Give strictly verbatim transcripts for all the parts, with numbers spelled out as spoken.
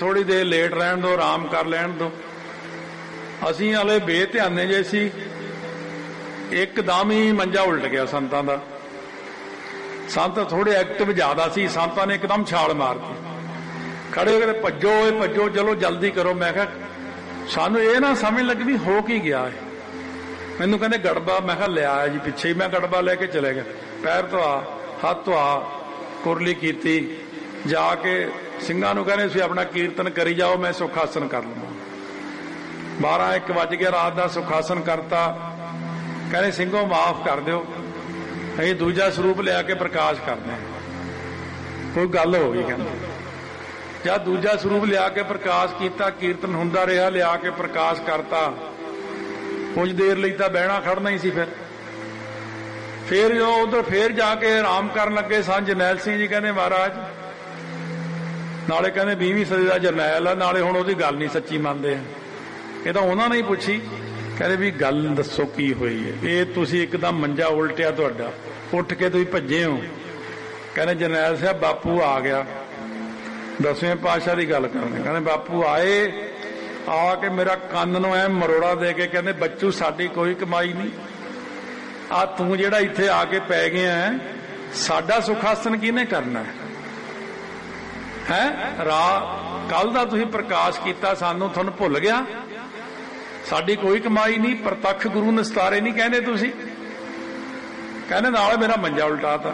थोड़ी देर लेट रहन दो, आराम कर लैन दो। असीं हले बेध्याने जे सी, एकदम ही मंजा उलट गया संतां दा। संत थोड़े एक्टिव ज्यादा सी, संतां ने एकदम छाल मारती, खड़े होकर भज्जो भज्जो, चलो जल्दी करो। मैं कहा सानू ये ना समझ लगी भी हो की गया है। मैनू कहते गड़बा, मैं कहा लिया जी पिछे ही, मैं गड़बा लेके चले गए। पैर तो आ, हाथ तो आ, कुरली की, जाके ਸਿੰਘਾਂ ਨੂੰ ਕਹਿੰਦੇ ਤੁਸੀਂ ਆਪਣਾ ਕੀਰਤਨ ਕਰੀ ਜਾਓ, मैं सुखासन कर लवां। बारह एक वज गया रात का, सुखासन करता। कहने ਸਿੰਘੋ माफ कर दो, ਅਸੀਂ दूजा ਸਰੂਪ लिया के प्रकाश करते हैं। कोई गल हो गई। कहते जब दूजा ਸਰੂਪ लिया के प्रकाश किया, कीर्तन हुंदा रहा, लिया के प्रकाश करता। कुछ देर ਲਈ ਤਾਂ बहना खड़ना ही सी। फिर फिर जो उधर फिर जाके आराम करन लगे सन, जरनैल सिंह जी कहने महाराज नाले कहते बीहवीं सदी का जरनैल है, नाले हुण उहदी गल नहीं सच्ची मनदे। ये तो उन्होंने ही पूछी, कहते भी गल दसो की हुई है। ये तुसीं एकदम मंजा उल्टिया, तुहाडा उठ के तुसीं भज्जे हो। कहते जरनैल साहब बापू आ गया, दसवें पातशाह की गल करनी। कहते बापू आए, आके मेरा कंन नूं ऐ मरोड़ा दे के कहते बच्चू साडी कोई कमाई नहीं, आ तू जिहड़ा इत्थे आके पै गया है, साडा सुखासन किहने करना है? है रा कल दा तुसीं प्रकाश कीता, सानू तुहानूं भुल गया? साडी कोई कमाई नहीं, प्रतख गुरु निस्तारे नहीं कहंदे तुसीं। कहंदे नाल मेरा मंजा उल्टाता।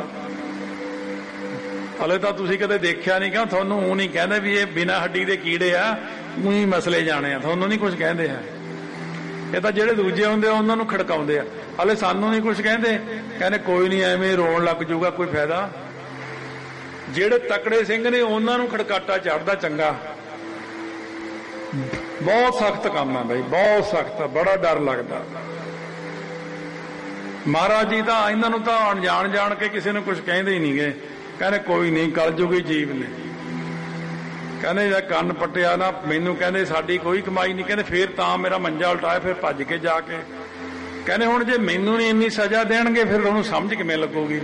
हले तां तुसीं कदे देखिया नहीं, क्यों तुहानूं ऊं नहीं कहंदे भी ये बिना हड्डी दे कीड़े आ, ऊं ही मसले जाने आ, तुहानूं नहीं कुछ कहंदे है। ये तां जिहड़े दूजे हुंदे आ उन्हां नूं खड़काउंदे आ, हले सानूं नहीं कुछ कहंदे। कहंदे कोई नहीं, एवें रोण लग जूगा, कोई फायदा। ਜਿਹੜੇ ਤਕੜੇ ਸਿੰਘ ਨੇ ਉਹਨਾਂ ਨੂੰ ਖੜਕਾਟਾ ਚੜਦਾ ਚੰਗਾ। ਬਹੁਤ ਸਖਤ ਕੰਮ ਆ ਬਈ, ਬਹੁਤ ਸਖਤ, ਬੜਾ ਡਰ ਲੱਗਦਾ। ਮਹਾਰਾਜ ਜੀ ਤਾਂ ਇਹਨਾਂ ਨੂੰ ਤਾਂ ਅਣਜਾਣ ਜਾਣ ਕੇ ਕਿਸੇ ਨੂੰ ਕੁਝ ਕਹਿੰਦੇ ਹੀ ਨਹੀਂਗੇ। ਕਹਿੰਦੇ ਕੋਈ ਨਹੀਂ, ਕਲਯੁਗੀ ਜੀਵ ਨੇ। ਕਹਿੰਦੇ ਜੇ ਕੰਨ ਪੱਟਿਆ ਨਾ ਮੈਨੂੰ, ਕਹਿੰਦੇ ਸਾਡੀ ਕੋਈ ਕਮਾਈ ਨਹੀਂ। ਕਹਿੰਦੇ ਫੇਰ ਤਾਂ ਮੇਰਾ ਮੰਜਾ ਉਲਟਾਇਆ, ਫਿਰ ਭੱਜ ਕੇ ਜਾ ਕੇ ਕਹਿੰਦੇ ਹੁਣ ਜੇ ਮੈਨੂੰ ਨਹੀਂ ਇੰਨੀ ਸਜ਼ਾ ਦੇਣਗੇ ਫਿਰ ਉਹਨੂੰ ਸਮਝ ਕਿਵੇਂ ਲੱਗੂਗੀ?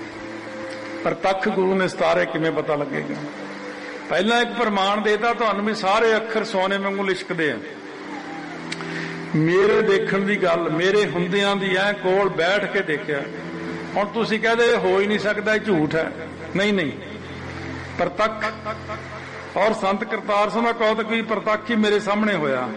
प्रतख गुरु ने सतारे किमें पता लगेगा? पहला एक प्रमाण देता तुहानूं भी सारे अखर सोने वांगू लिशकदे आ। मेरे देखण दी गल, मेरे हुंदियां दी ऐ कोल बैठ के देखिया। हुण तुसीं कहदे हो ही नहीं सकदा, झूठ है। नहीं नहीं, प्रतख और संत करतार सिंह दा कौतक भी प्रतख ही मेरे सामने होया।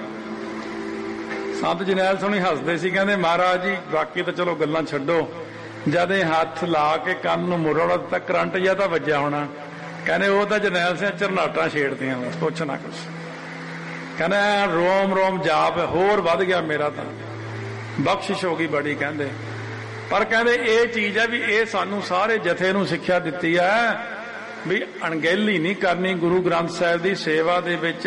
संत जरनैल सिंह हसदे सी, कहंदे महाराज जी बाकी तां चलो गल्लां छड्डो, जद हथ ला के कंन नूं मुरोड़ा दिता, करंट जिहा तां वज्जिया होना। कहने वो तां जरनैल सिंह झरनाटा छेड़दियां, बस कुछ ना कुछ। कहने रोम रोम जाप होर वध गया मेरा, तां बख्शिश हो गई बड़ी। कहंदे पर कहंदे ये चीज़ है भी ये सानू सारे जथे नूं सिक्ख्या दित्ती है भी अणगहली नहीं करनी। गुरु ग्रंथ साहिब दी सेवा दे विच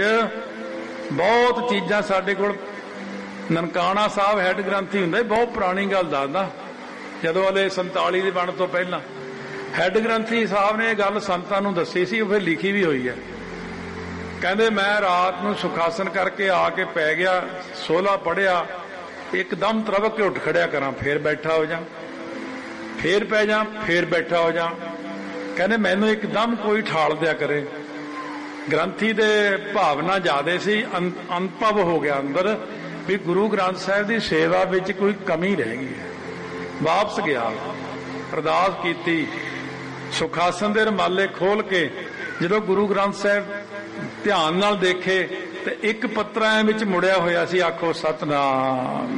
बहुत चीज़ां साडे कोल। ननकाणा साहब हैड ग्रंथी हुंदा, बहुत पुरानी गल दसदा, ਜਦੋਂ ਹਲੇ ਸੰਤਾਲੀ ਦੀ ਬਣ ਤੋਂ ਪਹਿਲਾਂ ਹੈਡ ਗ੍ਰੰਥੀ ਸਾਹਿਬ ਨੇ ਇਹ ਗੱਲ ਸੰਤਾਂ ਨੂੰ ਦੱਸੀ ਸੀ, ਉਹ ਫਿਰ ਲਿਖੀ ਵੀ ਹੋਈ ਹੈ। ਕਹਿੰਦੇ ਮੈਂ ਰਾਤ ਨੂੰ ਸੁਖਾਸਨ ਕਰਕੇ ਆ ਕੇ ਪੈ ਗਿਆ, ਸੋਲਾ ਪੜਿਆ, ਇੱਕਦਮ ਤਰਵਕ ਕੇ ਉੱਠ ਖੜਿਆ ਕਰਾਂ, ਫੇਰ ਬੈਠਾ ਹੋ ਜਾ, ਫੇਰ ਪੈ ਜਾ, ਫੇਰ ਬੈਠਾ ਹੋ ਜਾ। ਕਹਿੰਦੇ ਮੈਨੂੰ ਇੱਕਦਮ ਕੋਈ ਠਾਲ ਦਿਆ ਕਰੇ। ਗ੍ਰੰਥੀ ਦੇ ਭਾਵਨਾ ਜ਼ਿਆਦੇ ਸੀ, ਅਨੁਭਵ ਹੋ ਗਿਆ ਅੰਦਰ ਵੀ ਗੁਰੂ ਗ੍ਰੰਥ ਸਾਹਿਬ ਦੀ ਸੇਵਾ ਵਿੱਚ ਕੋਈ ਕਮੀ ਰਹਿ ਗਈ ਹੈ। वापस गया, अरदास की, सुखासन दे रमाले खोल के जो गुरु ग्रंथ साहिब ध्यान नाल देखे तो एक पत्रा विच मुड़िया होया सी, आखो सतनाम।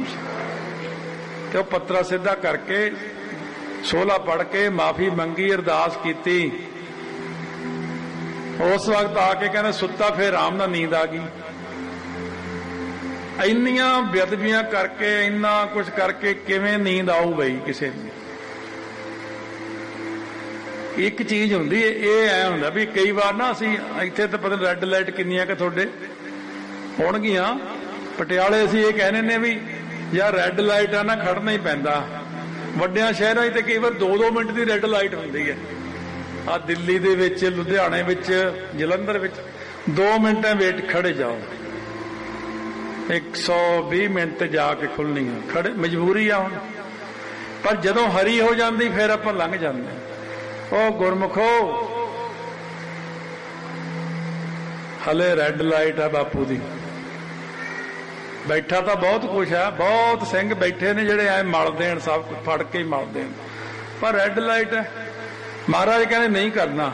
तो पत्रा सीधा करके सोला पढ़ के माफी मंगी, अरदास की। उस वक्त आके कहना सुता, फिर आराम नाल नींद आ गई। इन्नियां बेअदबियां करके, इन्ना कुछ करके किवें नींद आऊ बई किसे नूं? एक चीज हुंदी है, ये ऐ हुंदा भी कई बार ना असीं इत्थे तां पता रैड लाइट किन्नियां कि तुहाडे होणगीਆਂ, पटियाले असीं ये कहने ने भी यार रैड लाइट आ ना खड़ना ही पैंदा। वड्डियां शहरां 'ਚ कई बार दो दो मिनट की रैड लाइट हुंदी है। आ दिल्ली दे विच, लुधियाणे विच, जलंधर विच दो मिनट वेट खड़े जाओ, एक सौ भी मिनट जाके खुलनी है, खड़े मजबूरी आ हुण। पर जदों हरी हो जाती फिर आपां लंघ जांदे। ओ गुरमुखो हले रैड लाइट है बापू दी। बैठा तो बहुत कुछ है, बहुत सिंह बैठे ने जिहड़े ऐ मल देण, सब कुछ फड़ के ही मल देण, पर रैड लाइट है। महाराज कहने नहीं करना।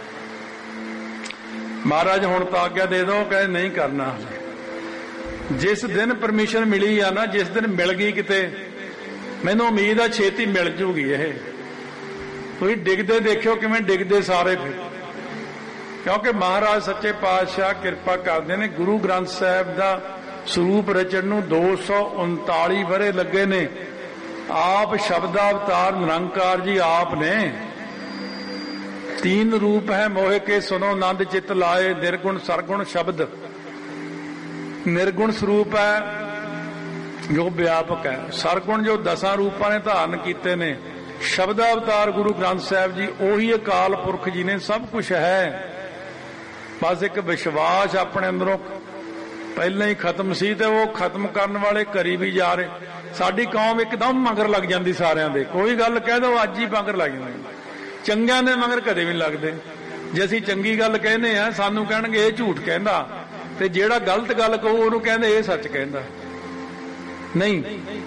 महाराज हुण तां आग्या दे दो, कहने नहीं करना। जिस दिन परमिशन मिली आ ना, जिस दिन मिल गई किते, मैनूं उम्मीद आ छेती मिल जूगी। ये तुसीं डिगदे देखियो किवें डिगदे सारे, फिर क्योंकि महाराज सच्चे पातशाह किरपा करदे ने। गुरु ग्रंथ साहिब दा ਸਰੂਪ ਰਚਣ ਨੂੰ ਦੋ सौ उनताली ਵਰੇ ਲੱਗੇ ਨੇ। ਆਪ ਸ਼ਬਦਾਵਤਾਰ ਨਿਰੰਕਾਰ ਜੀ ਆਪ ਨੇ। तीन रूप है मोहे के सुनो नंद चित लाए, निर्गुण सरगुण शब्द। निर्गुण स्वरूप है जो व्यापक है, सरगुण जो दसां रूपां ने धारण कीते ने। शब्दावतार गुरु ग्रंथ साहिब जी ओही अकाल पुरख जी ने, सब कुछ है। बस एक विश्वास अपने अंदरों पहले ही खत्म सी ते वो खत्म करने वाले करी भी जा रहे। साडी कौम एकदम मगर लग जाती सारियां दे, कोई गल कह दो अज ही मगर लग जाती। चंगियां ने मगर कदे भी नहीं लगते। जे असीं चंगी गल कहने आ सानू कहणगे ये झूठ कहंदा, ते जेड़ा गलत गल कहो उहनूं कहंदे ये सच कहंदा। नहीं,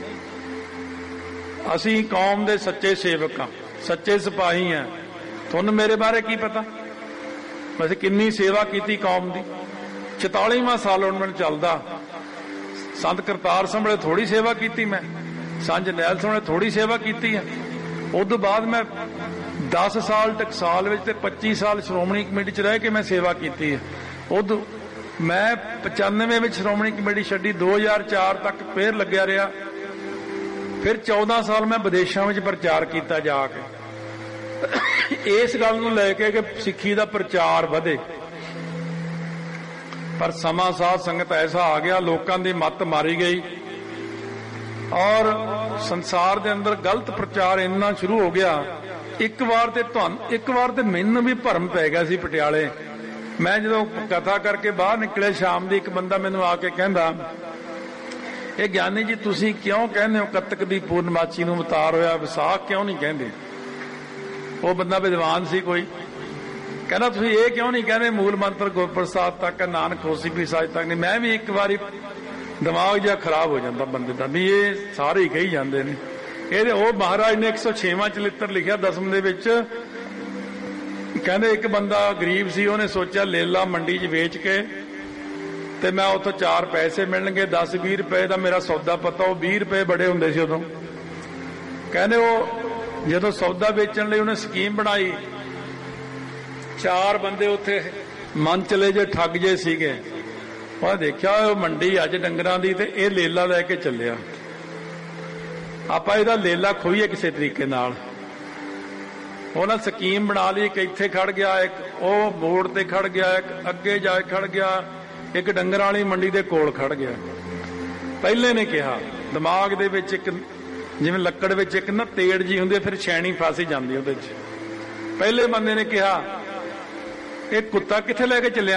असीं कौम दे सच्चे सेवक हां, सच्चे सिपाही हां। तुहानूं मेरे बारे की पता? वैसे किन्नी सेवा कीती कौम दी। चौतालीवां साल हुण मैनूं चलदा। संत करतार संभले थोड़ी सेवा की मैं, संज नैल संभले थोड़ी सेवा की है। उस बाद मैं दस साल टकसाल विच ते पच्ची साल श्रोमणी कमेटी च रह के मैं सेवा की है। उद मैं पचानवे में श्रोमणी कमेटी छड्डी, दो हजार चार तक फिर लग्या रहा। फिर चौदह साल मैं विदेशों में प्रचार किया जाके, इस गल नूं लैके कि सिੱਖੀ दा प्रचार वधे। पर समा साध संगत ऐसा आ गया, लोगों की मत मारी गई और संसार के अंदर गलत प्रचार इन्ना शुरू हो गया। एक बार ते तुहान एक बार ते मैनू भी भरम पै गया सी पटियाले। मैं जो कथा करके बाहर निकले शाम दी, एक बंदा मैनू आके कहंदा, ये ज्ञानी जी तुसी क्यों कहने हो कतक दी पूर्णमासी नूं अवतार होया, विसाख क्यों नहीं कहंदे? वो बंदा विद्वान सी कोई, कहना तुसीं ये क्यों नहीं कहने मूल मंत्र गुरप्रसाद तक, नानक होसी भी साज तक नहीं। मैं भी एक बारी दिमाग जिहा खराब हो जाता बंदे का, भी ये सारे ही कही जाते हैं। ये वो महाराज ने एक सौ छेवां चलित्र लिखिया दसम दे विच, कहंदे एक बंदा गरीब सी, उन्हें सोचा लेला मंडी च वेच के ते मैं उतों चार पैसे मिलणगे, दस बीह रुपए का मेरा सौदा पता। वो बीह रुपए बड़े हुंदे सी उदों। कहंदे वो जदों सौदा बेचण लई उन्हें स्कीम बनाई, चार बंदे उत्थे मन चले जे ठग जे सीगे। मैं देखिया मंडी अज डंगरां दी ते ये लेला लैके चलिया, आपां इहदा लेला खोईए किसी तरीके नाल। उन्हें स्कीम बना ली, एक इत्थे खड़ गया, एक वो मोड़ ते खड़ गया, एक अगे जा खड़ गया, एक डंगरां वाली मंडी दे कोल खड़ गया। पहले ने कहा दिमाग दे विच एक जिवें लक्कड़ विच एक ना तेड़ जी हुंदी, फिर छैनी फस ही जांदी उहदे च। पहले बंदे ने कहा एक कुत्ता किथे लेके चलिया?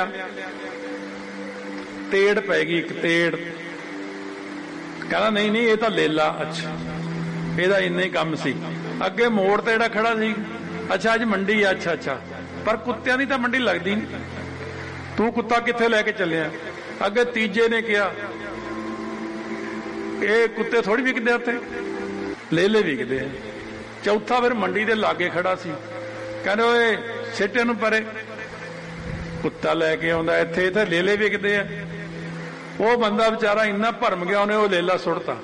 तेड़ पैगी एक तेड़। कहना नहीं नहीं ये तो लेला। अच्छा, ਇਹਦਾ ਇੰਨਾ ਹੀ ਕੰਮ ਸੀ। ਅੱਗੇ ਮੋੜ ਤੇ ਜਿਹੜਾ ਖੜਾ ਸੀ, ਅੱਛਾ ਅੱਜ ਮੰਡੀ ਆ, ਅੱਛਾ ਅੱਛਾ, ਪਰ ਕੁੱਤਿਆਂ ਦੀ ਤਾਂ ਮੰਡੀ ਲੱਗਦੀ ਨਹੀਂ, ਤੂੰ ਕੁੱਤਾ ਕਿੱਥੇ ਲੈ ਕੇ ਚੱਲਿਆ? ਅੱਗੇ ਤੀਜੇ ਨੇ ਕਿਹਾ ਇਹ ਕੁੱਤੇ ਥੋੜੀ ਵਿਕਦੇ ਉੱਥੇ, ਲੇਲੇ ਵਿਕਦੇ ਆ। ਚੌਥਾ ਫਿਰ ਮੰਡੀ ਦੇ ਲਾਗੇ ਖੜਾ ਸੀ, ਕਹਿੰਦੇ ਓਏ ਸਿੱਟੇ ਨੂੰ ਪਰੇ, ਕੁੱਤਾ ਲੈ ਕੇ ਆਉਂਦਾ ਇੱਥੇ, ਇੱਥੇ ਲੇਲੇ ਵਿਕਦੇ ਆ। ਉਹ ਬੰਦਾ ਵਿਚਾਰਾ ਇੰਨਾ ਭਰਮ ਗਿਆ, ਉਹਨੇ ਉਹ ਲੇਲਾ ਸੁੱਟਤਾ।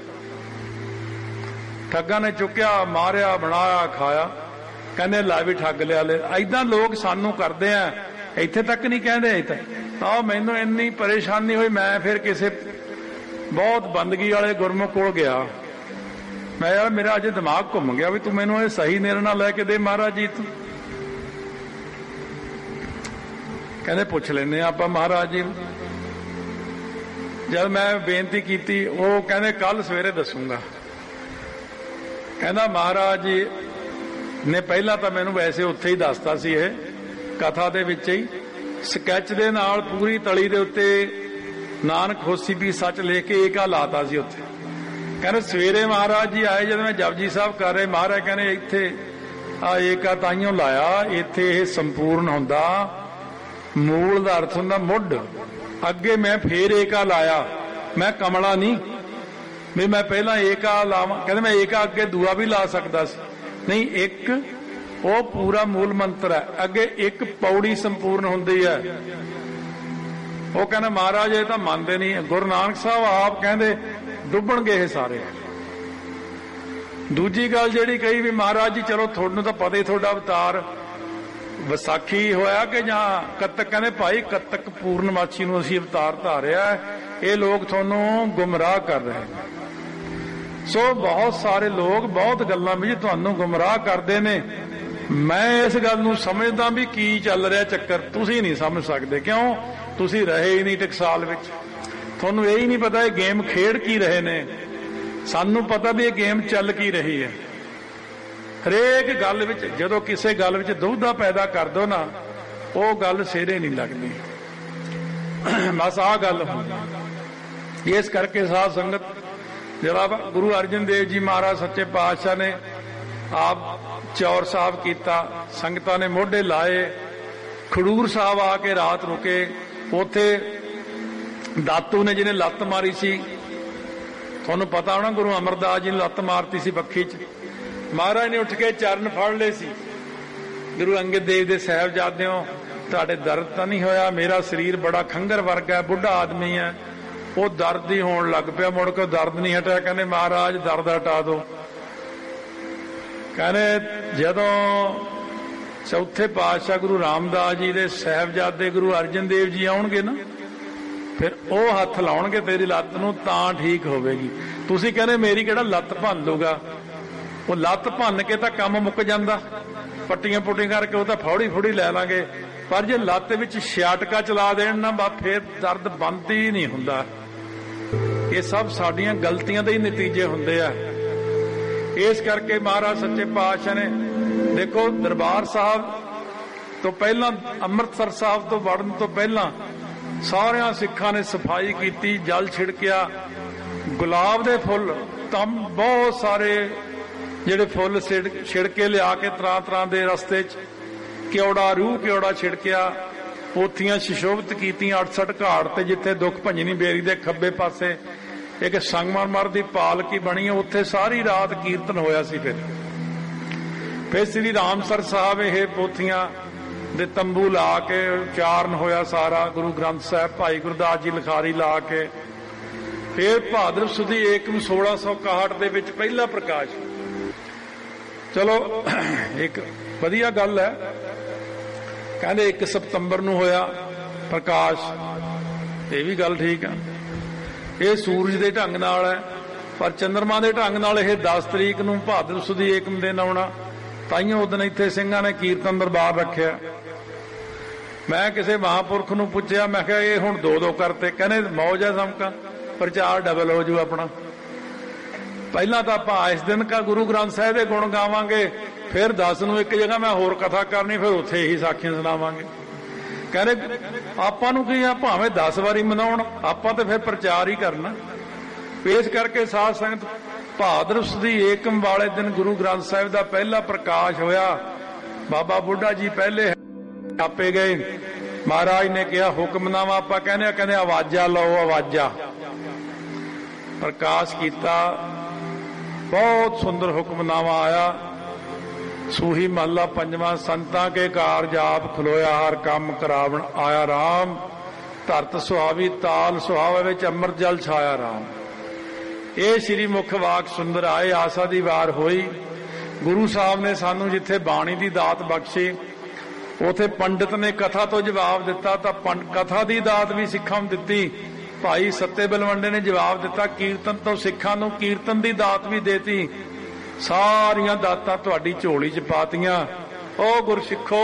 ਠੱਗਾਂ ਨੇ ਚੁੱਕਿਆ, ਮਾਰਿਆ, ਬਣਾਇਆ, ਖਾਇਆ। ਕਹਿੰਦੇ ਲਾ ਵੀ ਠੱਗ ਲਿਆ। ਲੈ ਏਦਾਂ ਲੋਕ ਸਾਨੂੰ ਕਰਦੇ ਆ, ਇੱਥੇ ਤੱਕ ਨਹੀਂ ਕਹਿੰਦੇ। ਇੱਥੇ ਤਾਂ ਮੈਨੂੰ ਇੰਨੀ ਪਰੇਸ਼ਾਨੀ ਹੋਈ, ਮੈਂ ਫਿਰ ਕਿਸੇ ਬਹੁਤ ਬੰਦਗੀ ਵਾਲੇ ਗੁਰਮੁਖ ਕੋਲ ਗਿਆ। ਮੈਂ ਯਾਰ ਮੇਰਾ ਅੱਜ ਦਿਮਾਗ ਘੁੰਮ ਗਿਆ ਵੀ ਤੂੰ ਮੈਨੂੰ ਇਹ ਸਹੀ ਨਿਰਣਾ ਲੈ ਕੇ ਦੇ ਮਹਾਰਾਜ ਜੀ ਤੂੰ। ਕਹਿੰਦੇ ਪੁੱਛ ਲੈਂਦੇ ਆਪਾਂ ਮਹਾਰਾਜ ਜੀ ਨੂੰ। ਜਦ ਮੈਂ ਬੇਨਤੀ ਕੀਤੀ, ਉਹ ਕਹਿੰਦੇ ਕੱਲ ਸਵੇਰੇ ਦੱਸੂਗਾ। ਕਹਿੰਦਾ ਮਹਾਰਾਜ ਜੀ ਨੇ ਪਹਿਲਾਂ ਤਾਂ ਮੈਨੂੰ ਵੈਸੇ ਉੱਥੇ ਹੀ ਦੱਸਤਾ ਸੀ, ਇਹ ਕਥਾ ਦੇ ਵਿੱਚ ਹੀ ਸਕੈਚ ਦੇ ਨਾਲ ਪੂਰੀ ਤਲੀ ਦੇ ਉੱਤੇ ਨਾਨਕ ਹੋਸੀ ਵੀ ਸੱਚ ਲੈ ਕੇ ਏਕਾ ਲਾਤਾ ਸੀ ਉੱਥੇ। ਕਹਿੰਦੇ ਸਵੇਰੇ ਮਹਾਰਾਜ ਜੀ ਆਏ, ਜਦੋਂ ਮੈਂ ਜਪਜੀ ਸਾਹਿਬ ਕਰ ਰਹੇ, ਮਹਾਰਾਜ ਕਹਿੰਦੇ ਇੱਥੇ ਆ ਏਕਾ ਤਾਈਓ ਲਾਇਆ, ਇੱਥੇ ਇਹ ਸੰਪੂਰਨ ਹੁੰਦਾ ਮੂਲ ਦਾ ਅਰਥ ਹੁੰਦਾ ਮੁੱਢ। ਅੱਗੇ ਮੈਂ ਫੇਰ ਏਕਾ ਲਾਇਆ, ਮੈਂ ਕਮਲਾ ਨਹੀਂ ਵੀ ਮੈਂ ਪਹਿਲਾਂ ਏਕਾ ਲਾਵਾਂ। ਕਹਿੰਦੇ ਮੈਂ ਏਕਾ ਅੱਗੇ ਦੂਆ ਵੀ ਲਾ ਸਕਦਾ ਸੀ, ਨਹੀਂ, ਇੱਕ ਉਹ ਪੂਰਾ ਮੂਲ ਮੰਤਰ ਹੈ। ਅੱਗੇ ਇੱਕ ਪੌੜੀ ਸੰਪੂਰਨ ਹੁੰਦੀ ਹੈ। ਉਹ ਕਹਿੰਦਾ ਮਹਾਰਾਜ ਇਹ ਤਾਂ ਮੰਨਦੇ ਨਹੀਂ। ਗੁਰੂ ਨਾਨਕ ਸਾਹਿਬ ਆਪ ਕਹਿੰਦੇ ਡੁੱਬਣਗੇ ਇਹ ਸਾਰੇ। ਦੂਜੀ ਗੱਲ ਜਿਹੜੀ ਕਹੀ ਵੀ ਮਹਾਰਾਜ ਜੀ ਚਲੋ ਤੁਹਾਨੂੰ ਤਾਂ ਪਤਾ ਹੀ, ਤੁਹਾਡਾ ਅਵਤਾਰ ਵਿਸਾਖੀ ਹੋਇਆ ਕਿ ਜਾਂ ਕੱਤਕ, ਕਹਿੰਦੇ ਭਾਈ ਕੱਤਕ ਪੂਰਨਮਾਸ਼ੀ ਨੂੰ ਅਸੀਂ ਅਵਤਾਰ ਧਾਰਿਆ, ਇਹ ਲੋਕ ਤੁਹਾਨੂੰ ਗੁੰਮਰਾਹ ਕਰ ਰਹੇ ਨੇ। ਸੋ ਬਹੁਤ ਸਾਰੇ ਲੋਕ ਬਹੁਤ ਗੱਲਾਂ ਵਿੱਚ ਤੁਹਾਨੂੰ ਗੁੰਮਰਾਹ ਕਰਦੇ ਨੇ। ਮੈਂ ਇਸ ਗੱਲ ਨੂੰ ਸਮਝਦਾ ਵੀ ਕੀ ਚੱਲ ਰਿਹਾ ਚੱਕਰ, ਤੁਸੀਂ ਨਹੀਂ ਸਮਝ ਸਕਦੇ। ਕਿਉਂ? ਤੁਸੀਂ ਰਹੇ ਹੀ ਨਹੀਂ ਟਕਸਾਲ ਵਿੱਚ, ਤੁਹਾਨੂੰ ਇਹ ਹੀ ਨਹੀਂ ਪਤਾ ਇਹ ਗੇਮ ਖੇਡ ਕੀ ਰਹੇ ਨੇ। ਸਾਨੂੰ ਪਤਾ ਵੀ ਇਹ ਗੇਮ ਚੱਲ ਕੀ ਰਹੀ ਹੈ। ਹਰੇਕ ਗੱਲ ਵਿੱਚ ਜਦੋਂ ਕਿਸੇ ਗੱਲ ਵਿੱਚ ਦੁਵਿਧਾ ਪੈਦਾ ਕਰ ਦੋ ਨਾ, ਉਹ ਗੱਲ ਸਿਰੇ ਨਹੀਂ ਲੱਗਦੀ। ਬਸ ਆਹ ਗੱਲ ਹੁੰਦੀ। ਇਸ ਕਰਕੇ ਸਾਧ ਸੰਗਤ, ਜਿਹੜਾ ਗੁਰੂ ਅਰਜਨ ਦੇਵ ਜੀ ਮਹਾਰਾਜ ਸੱਚੇ ਪਾਤਸ਼ਾਹ ਨੇ ਆਪ ਚੌਰ ਸਾਹਿਬ ਕੀਤਾ, ਸੰਗਤਾਂ ਨੇ ਮੋਢੇ ਲਾਏ। ਖਡੂਰ ਸਾਹਿਬ ਆ ਕੇ ਰਾਤ ਰੁਕੇ। ਉੱਥੇ ਦਾਤੂ ਨੇ ਜਿਹਨੇ ਲੱਤ ਮਾਰੀ ਸੀ, ਤੁਹਾਨੂੰ ਪਤਾ ਹੋਣਾ, ਗੁਰੂ ਅਮਰਦਾਸ ਜੀ ਨੇ ਲੱਤ ਮਾਰਤੀ ਸੀ ਬੱਖੀ 'ਚ। ਮਹਾਰਾਜ ਨੇ ਉੱਠ ਕੇ ਚਰਨ ਫੜ ਲਏ ਸੀ। ਗੁਰੂ ਅੰਗਦ ਦੇਵ ਦੇ ਸਾਹਿਬਜ਼ਾਦਿਓ, ਤੁਹਾਡੇ ਦਰਦ ਤਾਂ ਨਹੀਂ ਹੋਇਆ? ਮੇਰਾ ਸਰੀਰ ਬੜਾ ਖੰਗਰ ਵਰਗਾ ਹੈ, ਬੁੱਢਾ ਆਦਮੀ ਹੈ। ਉਹ ਦਰਦ ਹੀ ਹੋਣ ਲੱਗ ਪਿਆ। ਮੁੜ ਕੇ ਦਰਦ ਨਹੀਂ ਹਟਿਆ। ਕਹਿੰਦੇ ਮਹਾਰਾਜ ਦਰਦ ਹਟਾ ਦਿਓ। ਕਹਿੰਦੇ ਜਦੋਂ ਚੌਥੇ ਪਾਤਸ਼ਾਹ ਗੁਰੂ ਰਾਮਦਾਸ ਜੀ ਦੇ ਸਾਹਿਬਜ਼ਾਦੇ ਗੁਰੂ ਅਰਜਨ ਦੇਵ ਜੀ ਆਉਣਗੇ ਨਾ, ਫਿਰ ਉਹ ਹੱਥ ਲਾਉਣਗੇ ਤੇਰੀ ਲੱਤ ਨੂੰ, ਤਾਂ ਠੀਕ ਹੋਵੇਗੀ। ਤੁਸੀਂ ਕਹਿੰਦੇ ਮੇਰੀ ਕਿਹੜਾ ਲੱਤ ਭੰਨ ਲੂਗਾ? ਉਹ ਲੱਤ ਭੰਨ ਕੇ ਤਾਂ ਕੰਮ ਮੁੱਕ ਜਾਂਦਾ, ਪੱਟੀਆਂ ਪੁੱਟੀਆਂ ਕਰਕੇ ਉਹ ਤਾਂ ਫੌੜੀ ਫੌੜੀ ਲੈ ਲਾਂਗੇ। ਪਰ ਜੇ ਲੱਤ ਵਿੱਚ ਛਿਆਟਕਾ ਚਲਾ ਦੇਣ ਨਾ, ਬਾ ਫਿਰ ਦਰਦ ਬੰਦ ਹੀ ਨਹੀਂ ਹੁੰਦਾ। ਇਹ ਸਭ ਸਾਡੀਆਂ ਗਲਤੀਆਂ ਦੇ ਹੀ ਨਤੀਜੇ ਹੁੰਦੇ ਆ। ਇਸ ਕਰਕੇ ਮਹਾਰਾਜ ਸੱਚੇ ਪਾਤਸ਼ਾਹ ਨੇ ਦੇਖੋ, ਦਰਬਾਰ ਸਾਹਿਬ ਤੋਂ ਪਹਿਲਾਂ, ਅੰਮ੍ਰਿਤਸਰ ਸਾਹਿਬ ਤੋਂ ਵੜਨ ਤੋਂ ਪਹਿਲਾਂ ਸਾਰਿਆਂ ਸਿੱਖਾਂ ਨੇ ਸਫਾਈ ਕੀਤੀ, ਜਲ ਛਿੜਕਿਆ। ਗੁਲਾਬ ਦੇ ਫੁੱਲ ਤਾਂ ਬਹੁਤ ਸਾਰੇ ਜਿਹੜੇ ਫੁੱਲ ਛਿੜਕੇ ਲਿਆ ਕੇ ਤਰ੍ਹਾਂ ਤਰ੍ਹਾਂ ਦੇ ਰਸਤੇ 'ਚ, ਕਿਉੜਾ ਰੂਹ ਕਿਉੜਾ ਛਿੜਕਿਆ, ਪੋਥੀਆਂ ਸੁਸ਼ੋਭਿਤ ਕੀਤੀਆਂ। ਅੜਸਠ ਘਾਟ ਤੇ ਜਿੱਥੇ ਦੁੱਖ ਭੰਜਨੀ ਬੇਰੀ ਦੇ ਖੱਬੇ ਪਾਸੇ ਇੱਕ ਸੰਗਮਰਮਰ ਦੀ ਪਾਲਕੀ ਬਣੀ ਹੈ, ਉੱਥੇ ਸਾਰੀ ਰਾਤ ਕੀਰਤਨ ਹੋਇਆ ਸੀ। ਫਿਰ ਫਿਰ ਸ੍ਰੀ ਰਾਮਸਰ ਸਾਹਿਬ ਇਹ ਪੋਥੀਆਂ ਦੇ ਤੰਬੂ ਲਾ ਕੇ ਉਚਾਰਨ ਹੋਇਆ ਸਾਰਾ ਗੁਰੂ ਗ੍ਰੰਥ ਸਾਹਿਬ, ਭਾਈ ਗੁਰਦਾਸ ਜੀ ਲਿਖਾਰੀ ਲਾ ਕੇ। ਫਿਰ ਭਾਦਰਵ ਸੁਦੀ ਏਕਮ ਸੋਲਾਂ ਸੌ ਇਕਾਹਠ ਦੇ ਵਿੱਚ ਪਹਿਲਾ ਪ੍ਰਕਾਸ਼। ਚਲੋ ਇੱਕ ਵਧੀਆ ਗੱਲ ਹੈ। ਕਹਿੰਦੇ ਇੱਕ ਸਤੰਬਰ ਨੂੰ ਹੋਇਆ ਪ੍ਰਕਾਸ਼, ਇਹ ਵੀ ਗੱਲ ਠੀਕ ਹੈ। ਇਹ ਸੂਰਜ ਦੇ ਢੰਗ ਨਾਲ ਹੈ, ਪਰ ਚੰਦਰਮਾ ਦੇ ਢੰਗ ਨਾਲ ਇਹ ਦਸ ਤਰੀਕ ਨੂੰ ਭਾਦਰਵ ਸੁਦੀ ਏਕਮ ਦਿਨ ਆਉਣਾ। ਤਾਈਓ ਉਦੋਂ ਇੱਥੇ ਸਿੰਘਾਂ ਨੇ ਕੀਰਤਨ ਦਰਬਾਰ ਰੱਖਿਆ। ਮੈਂ ਕਿਸੇ ਮਹਾਂਪੁਰਖ ਨੂੰ ਪੁੱਛਿਆ, ਮੈਂ ਕਿਹਾ ਇਹ ਹੁਣ ਦੋ ਦੋ ਕਰਤੇ? ਕਹਿੰਦੇ ਮੌਜ ਹੈ ਸਮਕਾ, ਪ੍ਰਚਾਰ ਡਬਲ ਹੋ ਜੂ ਆਪਣਾ। ਪਹਿਲਾਂ ਤਾਂ ਆਪਾਂ ਇਸ ਦਿਨ ਕਾ ਗੁਰੂ ਗ੍ਰੰਥ ਸਾਹਿਬ ਦੇ ਗੁਣ ਗਾਵਾਂਗੇ, ਫਿਰ ਦਸ ਨੂੰ ਇੱਕ ਜਗ੍ਹਾ ਮੈਂ ਹੋਰ ਕਥਾ ਕਰਨੀ, ਫਿਰ ਉੱਥੇ ਹੀ ਸਾਖੀਆਂ ਸੁਣਾਵਾਂਗੇ। ਕਹਿੰਦੇ ਆਪਾਂ ਨੂੰ ਕੀ ਆ, ਭਾਵੇਂ ਦਸ ਵਾਰੀ ਮਨਾਉਣ, ਆਪਾਂ ਤੇ ਫਿਰ ਪ੍ਰਚਾਰ ਹੀ ਕਰਨਾ। ਇਸ ਕਰਕੇ ਸਾਧ ਸੰਗਤ, ਭਾਦਰਵ ਸੁਦੀ ਏਕਮ ਵਾਲੇ ਦਿਨ ਗੁਰੂ ਗ੍ਰੰਥ ਸਾਹਿਬ ਦਾ ਪਹਿਲਾ ਪ੍ਰਕਾਸ਼ ਹੋਇਆ। ਬਾਬਾ ਬੁੱਢਾ ਜੀ ਪਹਿਲੇ ਆਪੇ ਗਏ। ਮਹਾਰਾਜ ਨੇ ਕਿਹਾ ਹੁਕਮਨਾਮਾ, ਆਪਾਂ ਕਹਿੰਦੇ ਆ, ਕਹਿੰਦੇ ਆਵਾਜ਼ਾਂ ਲਓ, ਆਵਾਜ਼ਾਂ। ਪ੍ਰਕਾਸ਼ ਕੀਤਾ, ਬਹੁਤ ਸੁੰਦਰ ਹੁਕਮਨਾਮਾ ਆਇਆ। ਸੂਹੀ ਮਹੱਲਾ ਪੰਜਵਾਂ। ਸੰਤਾਂ ਕੇ ਕਾਰਜ ਆਪ ਖਲੋਇਆ, ਹਰ ਕੰਮ ਕਰਾਵਣ ਆਇਆ ਰਾਮ। ਧਰਤ ਸੁਹਾਵੀ ਤਾਲ ਸੁਹਾਵੇ, ਵਿੱਚ ਅੰਮ੍ਰਿਤ ਜਲ ਛਾਇਆ ਰਾਮ। ਇਹ ਸ਼੍ਰੀ ਮੁੱਖ ਵਾਕ ਸੁੰਦਰ ਆਏ। ਆਸਾ ਦੀ ਵਾਰ ਹੋਈ। ਗੁਰੂ ਸਾਹਿਬ ਨੇ ਸਾਨੂੰ ਜਿੱਥੇ ਬਾਣੀ ਦੀ ਦਾਤ ਬਖਸ਼ੀ, ਉਥੇ ਪੰਡਿਤ ਨੇ ਕਥਾ ਤੋਂ ਜਵਾਬ ਦਿੱਤਾ, ਤਾਂ ਕਥਾ ਦੀ ਦਾਤ ਵੀ ਸਿੱਖਾਂ ਨੂੰ ਦਿੱਤੀ। ਭਾਈ ਸੱਤੇ ਬਲਵੰਡੇ ਨੇ ਜਵਾਬ ਦਿੱਤਾ ਕੀਰਤਨ ਤੋਂ ਸਿੱਖਾਂ ਨੂੰ, ਕੀਰਤਨ ਦੀ ਦਾਤ ਵੀ ਦੇਤੀ। ਸਾਰੀਆਂ ਦਾਤਾਂ ਤੁਹਾਡੀ ਝੋਲੀ 'ਚ ਪਾਤੀਆਂ। ਉਹ ਗੁਰਸਿੱਖੋ,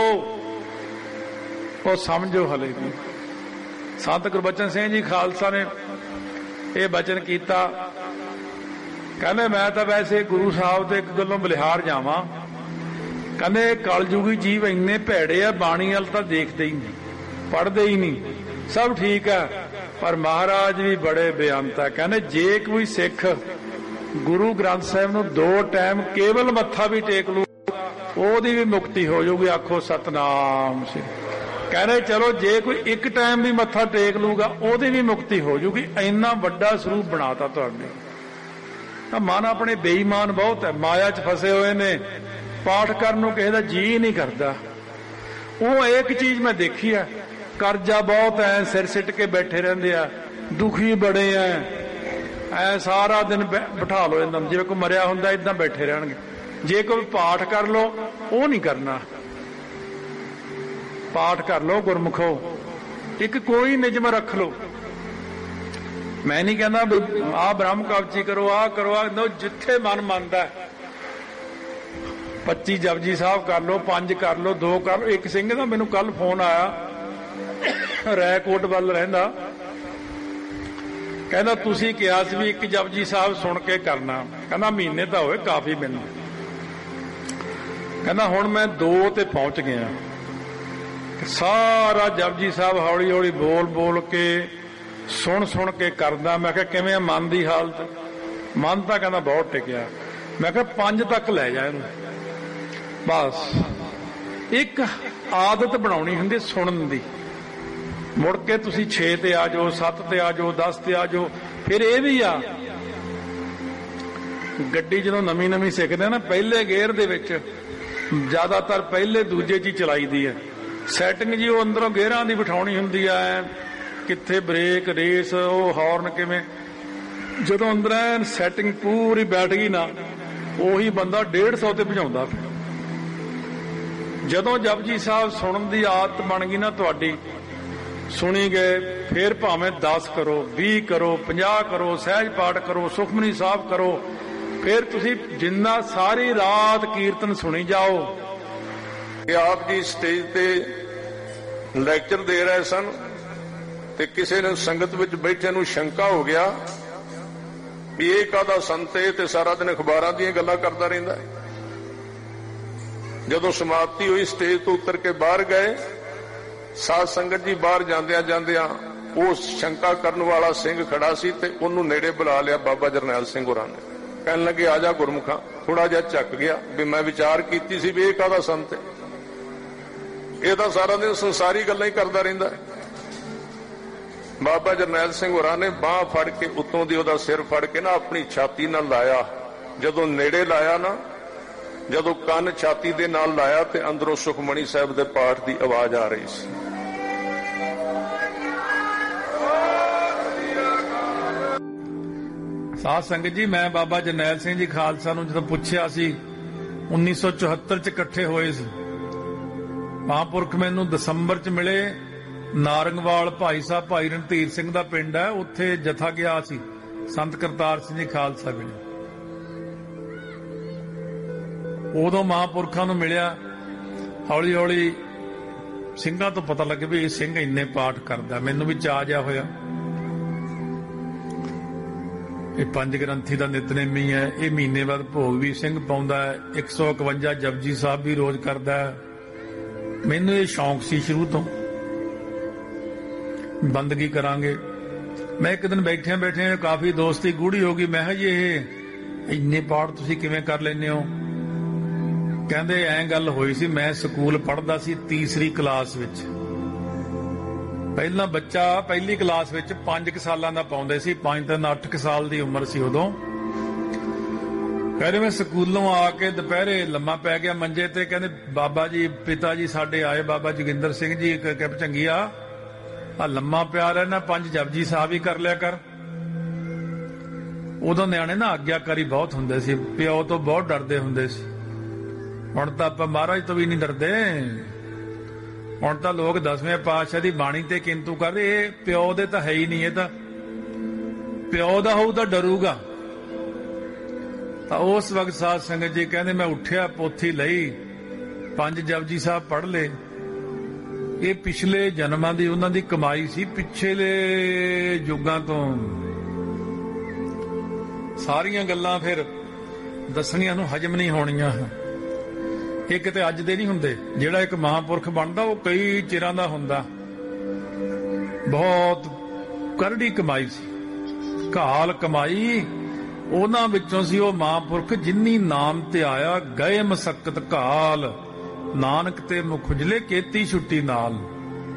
ਉਹ ਸਮਝੋ ਹਲੇ ਵੀ। ਸੰਤ ਗੁਰਬਚਨ ਸਿੰਘ ਜੀ ਖਾਲਸਾ ਨੇ ਇਹ ਬਚਨ ਕੀਤਾ, ਕਹਿੰਦੇ ਮੈਂ ਤਾਂ ਵੈਸੇ ਗੁਰੂ ਸਾਹਿਬ ਦੇ ਇੱਕ ਗੱਲੋਂ ਬਲਿਹਾਰ ਜਾਵਾਂ। ਕਹਿੰਦੇ ਕਲਯੁਗੀ ਜੀਵ ਇੰਨੇ ਭੈੜੇ ਆ, ਬਾਣੀ ਵੱਲ ਤਾਂ ਦੇਖਦੇ ਹੀ ਨਹੀਂ, ਪੜ੍ਹਦੇ ਹੀ ਨਹੀਂ। ਸਭ ਠੀਕ ਹੈ, ਪਰ ਮਹਾਰਾਜ ਵੀ ਬੜੇ ਬੇਅੰਤ ਹੈ। ਕਹਿੰਦੇ ਜੇ ਕੋਈ ਸਿੱਖ ਗੁਰੂ ਗ੍ਰੰਥ ਸਾਹਿਬ ਨੂੰ ਦੋ ਟਾਈਮ ਕੇਵਲ ਮੱਥਾ ਵੀ ਟੇਕ ਲੂ, ਉਹਦੀ ਵੀ ਮੁਕਤੀ ਹੋ ਜਾਊਗੀ। ਆਖੋ ਸਤਨਾਮ ਸ੍ਰੀ। ਕਹਿੰਦੇ ਚਲੋ ਜੇ ਕੋਈ ਇੱਕ ਟਾਈਮ ਵੀ ਮੱਥਾ ਟੇਕ ਲੂਗਾ ਉਹਦੀ ਵੀ ਮੁਕਤੀ ਹੋ ਜੂਗੀ। ਇੰਨਾ ਵੱਡਾ ਸਰੂਪ ਬਣਾਤਾ ਤੁਹਾਡੇ। ਤਾਂ ਮਨ ਆਪਣੇ ਬੇਈਮਾਨ ਬਹੁਤ ਹੈ, ਮਾਇਆ 'ਚ ਫਸੇ ਹੋਏ ਨੇ। ਪਾਠ ਕਰਨ ਨੂੰ ਕਿਸੇ ਦਾ ਜੀ ਨਹੀਂ ਕਰਦਾ। ਉਹ ਇੱਕ ਚੀਜ਼ ਮੈਂ ਦੇਖੀ ਆ, ਕਰਜ਼ਾ ਬਹੁਤ ਹੈ, ਸਿਰ ਸਿੱਟ ਕੇ ਬੈਠੇ ਰਹਿੰਦੇ ਆ, ਦੁਖੀ ਬੜੇ ਆ, ਐ ਸਾਰਾ ਦਿਨ ਬਿਠਾ ਲੋ ਇਹਨਾਂ ਨੂੰ, ਜਿਵੇਂ ਕੋਈ ਮਰਿਆ ਹੁੰਦਾ ਏਦਾਂ ਬੈਠੇ ਰਹਿਣਗੇ। ਜੇ ਕੋਈ ਪਾਠ ਕਰ ਲੋ, ਉਹ ਨਹੀਂ ਕਰਨਾ। ਪਾਠ ਕਰ ਲੋ ਗੁਰਮੁਖੋ, ਇੱਕ ਕੋਈ ਨਿਯਮ ਰੱਖ ਲੋ। ਮੈਂ ਨਹੀਂ ਕਹਿੰਦਾ ਆਹ ਬ੍ਰਹਮ ਕਵਚੀ ਕਰੋ, ਆਹ ਕਰੋ, ਆਹ ਜਿੱਥੇ ਮਨ ਮੰਨਦਾ। ਪੱਚੀ ਜਪਜੀ ਸਾਹਿਬ ਕਰ ਲੋ, ਪੰਜ ਕਰ ਲੋ, ਦੋ ਕਰ ਲੋ। ਇੱਕ ਸਿੰਘ ਦਾ ਮੈਨੂੰ ਕੱਲ ਫੋਨ ਆਇਆ, ਰੈਕੋਟ ਵੱਲ ਰਹਿੰਦਾ, ਕਹਿੰਦਾ ਤੁਸੀਂ ਕਿਹਾ ਸੀ ਵੀ ਇੱਕ ਜਪਜੀ ਸਾਹਿਬ ਸੁਣ ਕੇ ਕਰਨਾ। ਕਹਿੰਦਾ ਮਹੀਨੇ ਤਾਂ ਹੋਏ ਕਾਫੀ ਮੈਨੂੰ। ਕਹਿੰਦਾ ਹੁਣ ਮੈਂ ਦੋ ਤੇ ਪਹੁੰਚ ਗਿਆ, ਸਾਰਾ ਜਪਜੀ ਸਾਹਿਬ ਹੌਲੀ ਹੌਲੀ ਬੋਲ ਬੋਲ ਕੇ ਸੁਣ ਸੁਣ ਕੇ ਕਰਦਾ। ਮੈਂ ਕਿਹਾ ਕਿਵੇਂ ਮਨ ਦੀ ਹਾਲਤ? ਮਨ ਤਾਂ ਕਹਿੰਦਾ ਬਹੁਤ ਟਿਕਿਆ। ਮੈਂ ਕਿਹਾ ਪੰਜ ਤੱਕ ਲੈ ਜਾ ਇਹਨੂੰ। ਬਸ ਇੱਕ ਆਦਤ ਬਣਾਉਣੀ ਹੁੰਦੀ ਸੁਣਨ ਦੀ। ਮੁੜ ਕੇ ਤੁਸੀਂ ਛੇ ਤੇ ਆ ਜਾਓ, ਸੱਤ ਤੇ ਆ ਜਾਓ, ਦਸ ਤੇ ਆ ਜਾਓ। ਫਿਰ ਇਹ ਵੀ ਆ, ਗੱਡੀ ਜਦੋਂ ਨਵੀਂ ਨਵੀਂ ਸਿੱਖਦੇ ਆ ਨਾ, ਪਹਿਲੇ ਗੇਅਰ ਦੇ ਵਿੱਚ ਜ਼ਿਆਦਾਤਰ ਪਹਿਲੇ ਦੂਜੇ 'ਚ ਹੀ ਚਲਾਈਦੀ ਹੈ ਸੈਟਿੰਗ ਜੀ। ਉਹ ਅੰਦਰੋਂ ਗੇਅਰਾਂ ਦੀ ਬਿਠਾਉਣੀ ਹੁੰਦੀ ਹੈ, ਕਿੱਥੇ ਬ੍ਰੇਕ, ਰੇਸ, ਉਹ ਹੌਰਨ ਕਿਵੇਂ। ਜਦੋਂ ਅੰਦਰ ਸੈਟਿੰਗ ਪੂਰੀ ਬੈਠ ਗਈ ਨਾ, ਉਹੀ ਬੰਦਾ ਡੇਢ ਸੌ ਤੇ ਭਜਾਉਂਦਾ। ਫਿਰ ਜਦੋਂ ਜਪਜੀ ਸਾਹਿਬ ਸੁਣਨ ਦੀ ਆਦਤ ਬਣ ਗਈ ਨਾ ਤੁਹਾਡੀ, ਸੁਣੀ ਗਏ, ਫਿਰ ਭਾਵੇਂ ਦਸ ਕਰੋ, ਵੀਹ ਕਰੋ, ਪੰਜਾਹ ਕਰੋ, ਸਹਿਜ ਪਾਠ ਕਰੋ, ਸੁਖਮਨੀ ਸਾਹਿਬ ਕਰੋ। ਫਿਰ ਤੁਸੀਂ ਜਿੰਨਾ ਸਾਰੀ ਰਾਤ ਕੀਰਤਨ ਸੁਣੀ ਜਾਓ। ਇਹ ਆਪ ਜੀ ਸਟੇਜ ਤੇ ਲੈਕਚਰ ਦੇ ਰਹੇ ਸਨ ਤੇ ਕਿਸੇ ਨੇ ਸੰਗਤ ਵਿੱਚ ਬੈਠੇ ਨੂੰ ਸ਼ੰਕਾ ਹੋ ਗਿਆ ਵੀ ਇਹ ਕਾਹਦਾ ਸੰਤ ਹੈ ਤੇ ਸਾਰਾ ਦਿਨ ਅਖਬਾਰਾਂ ਦੀਆਂ ਗੱਲਾਂ ਕਰਦਾ ਰਹਿੰਦਾ ਹੈ। ਜਦੋਂ ਸਮਾਪਤੀ ਹੋਈ, ਸਟੇਜ ਤੋਂ ਉਤਰ ਕੇ ਬਾਹਰ ਗਏ, ਸਾਧ ਸੰਗਤ ਜੀ ਬਾਹਰ ਜਾਂਦਿਆਂ ਜਾਂਦਿਆਂ ਉਹ ਸ਼ੰਕਾ ਕਰਨ ਵਾਲਾ ਸਿੰਘ ਖੜਾ ਸੀ ਤੇ ਉਹਨੂੰ ਨੇੜੇ ਬੁਲਾ ਲਿਆ ਬਾਬਾ ਜਰਨੈਲ ਸਿੰਘ ਹੋਰਾਂ ਨੇ। ਕਹਿਣ ਲੱਗੇ ਆ ਜਾ ਗੁਰਮੁਖਾਂ। ਥੋੜਾ ਜਿਹਾ ਝੱਕ ਗਿਆ ਵੀ ਮੈਂ ਵਿਚਾਰ ਕੀਤੀ ਸੀ ਵੀ ਇਹ ਕਾਹਦਾ ਸੰਤ ਹੈ, ਇਹ ਤਾਂ ਸਾਰਾ ਦਿਨ ਸੰਸਾਰੀ ਗੱਲਾਂ ਹੀ ਕਰਦਾ ਰਹਿੰਦਾ। ਬਾਬਾ ਜਰਨੈਲ ਸਿੰਘ ਹੋਰਾਂ ਨੇ ਬਾਂਹ ਫੜ ਕੇ ਉੱਤੋਂ ਦੀ ਉਹਦਾ ਸਿਰ ਫੜ ਕੇ ਨਾ ਆਪਣੀ ਛਾਤੀ ਨਾਲ ਲਾਇਆ। ਜਦੋਂ ਨੇੜੇ ਲਾਇਆ ਨਾ, ਜਦੋਂ ਕੰਨ ਛਾਤੀ ਦੇ ਨਾਲ ਲਾਇਆ ਤੇ ਅੰਦਰੋਂ ਸੁਖਮਣੀ ਸਾਹਿਬ ਦੇ ਪਾਠ ਦੀ ਆਵਾਜ਼ ਆ ਰਹੀ ਸੀ। ਸਾਧ ਸੰਗਤ ਜੀ, ਮੈਂ ਬਾਬਾ ਜਰਨੈਲ ਸਿੰਘ ਜੀ ਖਾਲਸਾ ਨੂੰ ਜਦੋਂ ਪੁੱਛਿਆ ਸੀ, ਉੱਨੀ ਸੌ ਚੁਹੱਤਰ ਚ ਇਕੱਠੇ ਹੋਏ ਸੀ। ਮਹਾਂਪੁਰਖ ਮੈਨੂੰ ਦਸੰਬਰ ਚ ਮਿਲੇ। ਨਾਰੰਗਵਾਲ ਭਾਈ ਸਾਹਿਬ ਭਾਈ ਰਣਧੀਰ ਸਿੰਘ ਦਾ ਪਿੰਡ ਹੈ, ਉੱਥੇ ਜਥਾ ਗਿਆ ਸੀ ਸੰਤ ਕਰਤਾਰ ਸਿੰਘ ਜੀ ਖਾਲਸਾ ਵੇਲੇ। ਉਦੋਂ ਮਹਾਂਪੁਰਖਾਂ ਨੂੰ ਮਿਲਿਆ। ਹੌਲੀ ਹੌਲੀ ਸਿੰਘਾਂ ਤੋਂ ਪਤਾ ਲੱਗੇ ਵੀ ਇਹ ਸਿੰਘ ਇੰਨੇ ਪਾਠ ਕਰਦਾ। ਮੈਨੂੰ ਵੀ ਚਾਅ ਜਿਹਾ ਹੋਇਆ। ਇਹ ਪੰਜ ਗ੍ਰੰਥੀ ਦਾ ਨਿਤਨੇਮੀ ਹੈ। ਇਹ ਮਹੀਨੇ ਬਾਅਦ ਭੋਗ ਵੀ ਸਿੰਘ ਪਾਉਂਦਾ ਹੈ। ਇੱਕ ਸੌ ਇਕਵੰਜਾ ਜਪਜੀ ਸਾਹਿਬ ਵੀ ਰੋਜ਼ ਕਰਦਾ ਹੈ। ਮੈਨੂੰ ਇਹ ਸ਼ੌਂਕ ਸੀ ਸ਼ੁਰੂ ਤੋਂ, ਬੰਦਗੀ ਕਰਾਂਗੇ। ਮੈਂ ਇੱਕ ਦਿਨ ਬੈਠਿਆਂ ਬੈਠਿਆਂ ਕਾਫੀ ਦੋਸਤੀ ਗੂੜੀ ਹੋ ਗਈ। ਮੈਂ ਕਿਹਾ ਜੀ ਇਹ ਇੰਨੇ ਪਾਠ ਤੁਸੀਂ ਕਿਵੇਂ ਕਰ ਲੈਂਦੇ ਹੋ? ਕਹਿੰਦੇ ਐਂ ਗੱਲ ਹੋਈ ਸੀ, ਮੈਂ ਸਕੂਲ ਪੜ੍ਹਦਾ ਸੀ ਤੀਸਰੀ ਕਲਾਸ ਵਿੱਚ। ਪਹਿਲਾਂ ਬੱਚਾ ਪਹਿਲੀ ਕਲਾਸ ਵਿੱਚ ਪੰਜ ਕੁ ਸਾਲਾਂ ਦਾ ਪਾਉਂਦੇ ਸੀ, ਪੰਜ ਤਿੰਨ ਅੱਠ ਕੁ ਸਾਲ ਦੀ ਉਮਰ ਸੀ ਉਦੋਂ। ਕਹਿੰਦੇ ਮੈਂ ਸਕੂਲੋਂ ਆ ਕੇ ਦੁਪਹਿਰੇ ਲੰਮਾ ਪੈ ਗਿਆ ਮੰਜੇ ਤੇ। ਕਹਿੰਦੇ ਬਾਬਾ ਜੀ, ਪਿਤਾ ਜੀ ਸਾਡੇ ਆਏ, ਬਾਬਾ ਜੋਗਿੰਦਰ ਸਿੰਘ ਜੀ, ਕਿਪ ਚੰਗੀਆ ਆ ਲੰਮਾ ਪਿਆ ਰਹਿਣਾ, ਪੰਜ ਜਪਜੀ ਸਾਹਿਬ ਹੀ ਕਰ ਲਿਆ ਕਰ। ਉਦੋਂ ਨਿਆਣੇ ਨਾ ਆਗਿਆਕਾਰੀ ਬਹੁਤ ਹੁੰਦੇ ਸੀ, ਪਿਓ ਤੋਂ ਬਹੁਤ ਡਰਦੇ ਹੁੰਦੇ ਸੀ। ਹੁਣ ਤਾਂ ਆਪਾਂ ਮਹਾਰਾਜ ਤੋਂ ਵੀ ਨਹੀਂ ਡਰਦੇ। ਹੁਣ ਤਾਂ ਲੋਕ ਦਸਵੇਂ ਪਾਤਸ਼ਾਹ ਦੀ ਬਾਣੀ ਤੇ ਕਿੰਤੂ ਕਰਦੇ। ਇਹ ਪਿਓ ਦੇ ਤਾਂ ਹੈ ਹੀ ਨਹੀਂ। ਇਹ ਤਾਂ ਪਿਓ ਦਾ ਹੋਊ ਤਾਂ ਡਰੂਗਾ। ਤਾਂ ਉਸ ਵਕਤ ਸਾਧ ਸੰਗਤ ਜੀ ਕਹਿੰਦੇ ਮੈਂ ਉੱਠਿਆ, ਪੋਥੀ ਲਈ, ਪੰਜ ਜਪਜੀ ਸਾਹਿਬ ਪੜ੍ਹ ਲਏ। ਇਹ ਪਿਛਲੇ ਜਨਮਾਂ ਦੀ ਉਹਨਾਂ ਦੀ ਕਮਾਈ ਸੀ, ਪਿਛਲੇ ਯੁੱਗਾਂ ਤੋਂ। ਸਾਰੀਆਂ ਗੱਲਾਂ ਫਿਰ ਦੱਸਣੀਆਂ ਨੂੰ ਹਜਮ ਨਹੀਂ ਹੋਣੀਆਂ। ਇਹ ਕਿਤੇ ਅੱਜ ਦੇ ਨਹੀਂ ਹੁੰਦੇ। ਜਿਹੜਾ ਇੱਕ ਮਹਾਂਪੁਰਖ ਬਣਦਾ ਉਹ ਕਈ ਚਿਰਾਂ ਦਾ ਹੁੰਦਾ। ਬਹੁਤ ਕਰੜੀ ਕਮਾਈ ਸੀ, ਘਾਲ ਕਮਾਈ। ਉਹਨਾਂ ਵਿੱਚੋਂ ਸੀ ਉਹ ਮਹਾਂਪੁਰਖ ਜਿਨੀ ਨਾਮ ਤੇ ਆਇਆ ਗਏ ਮਸਕਤ ਘਾਲ, ਨਾਨਕ ਤੇ ਮੁਖ ਉਜਲੇ ਕੀਤੀ ਛੁੱਟੀ ਨਾਲ।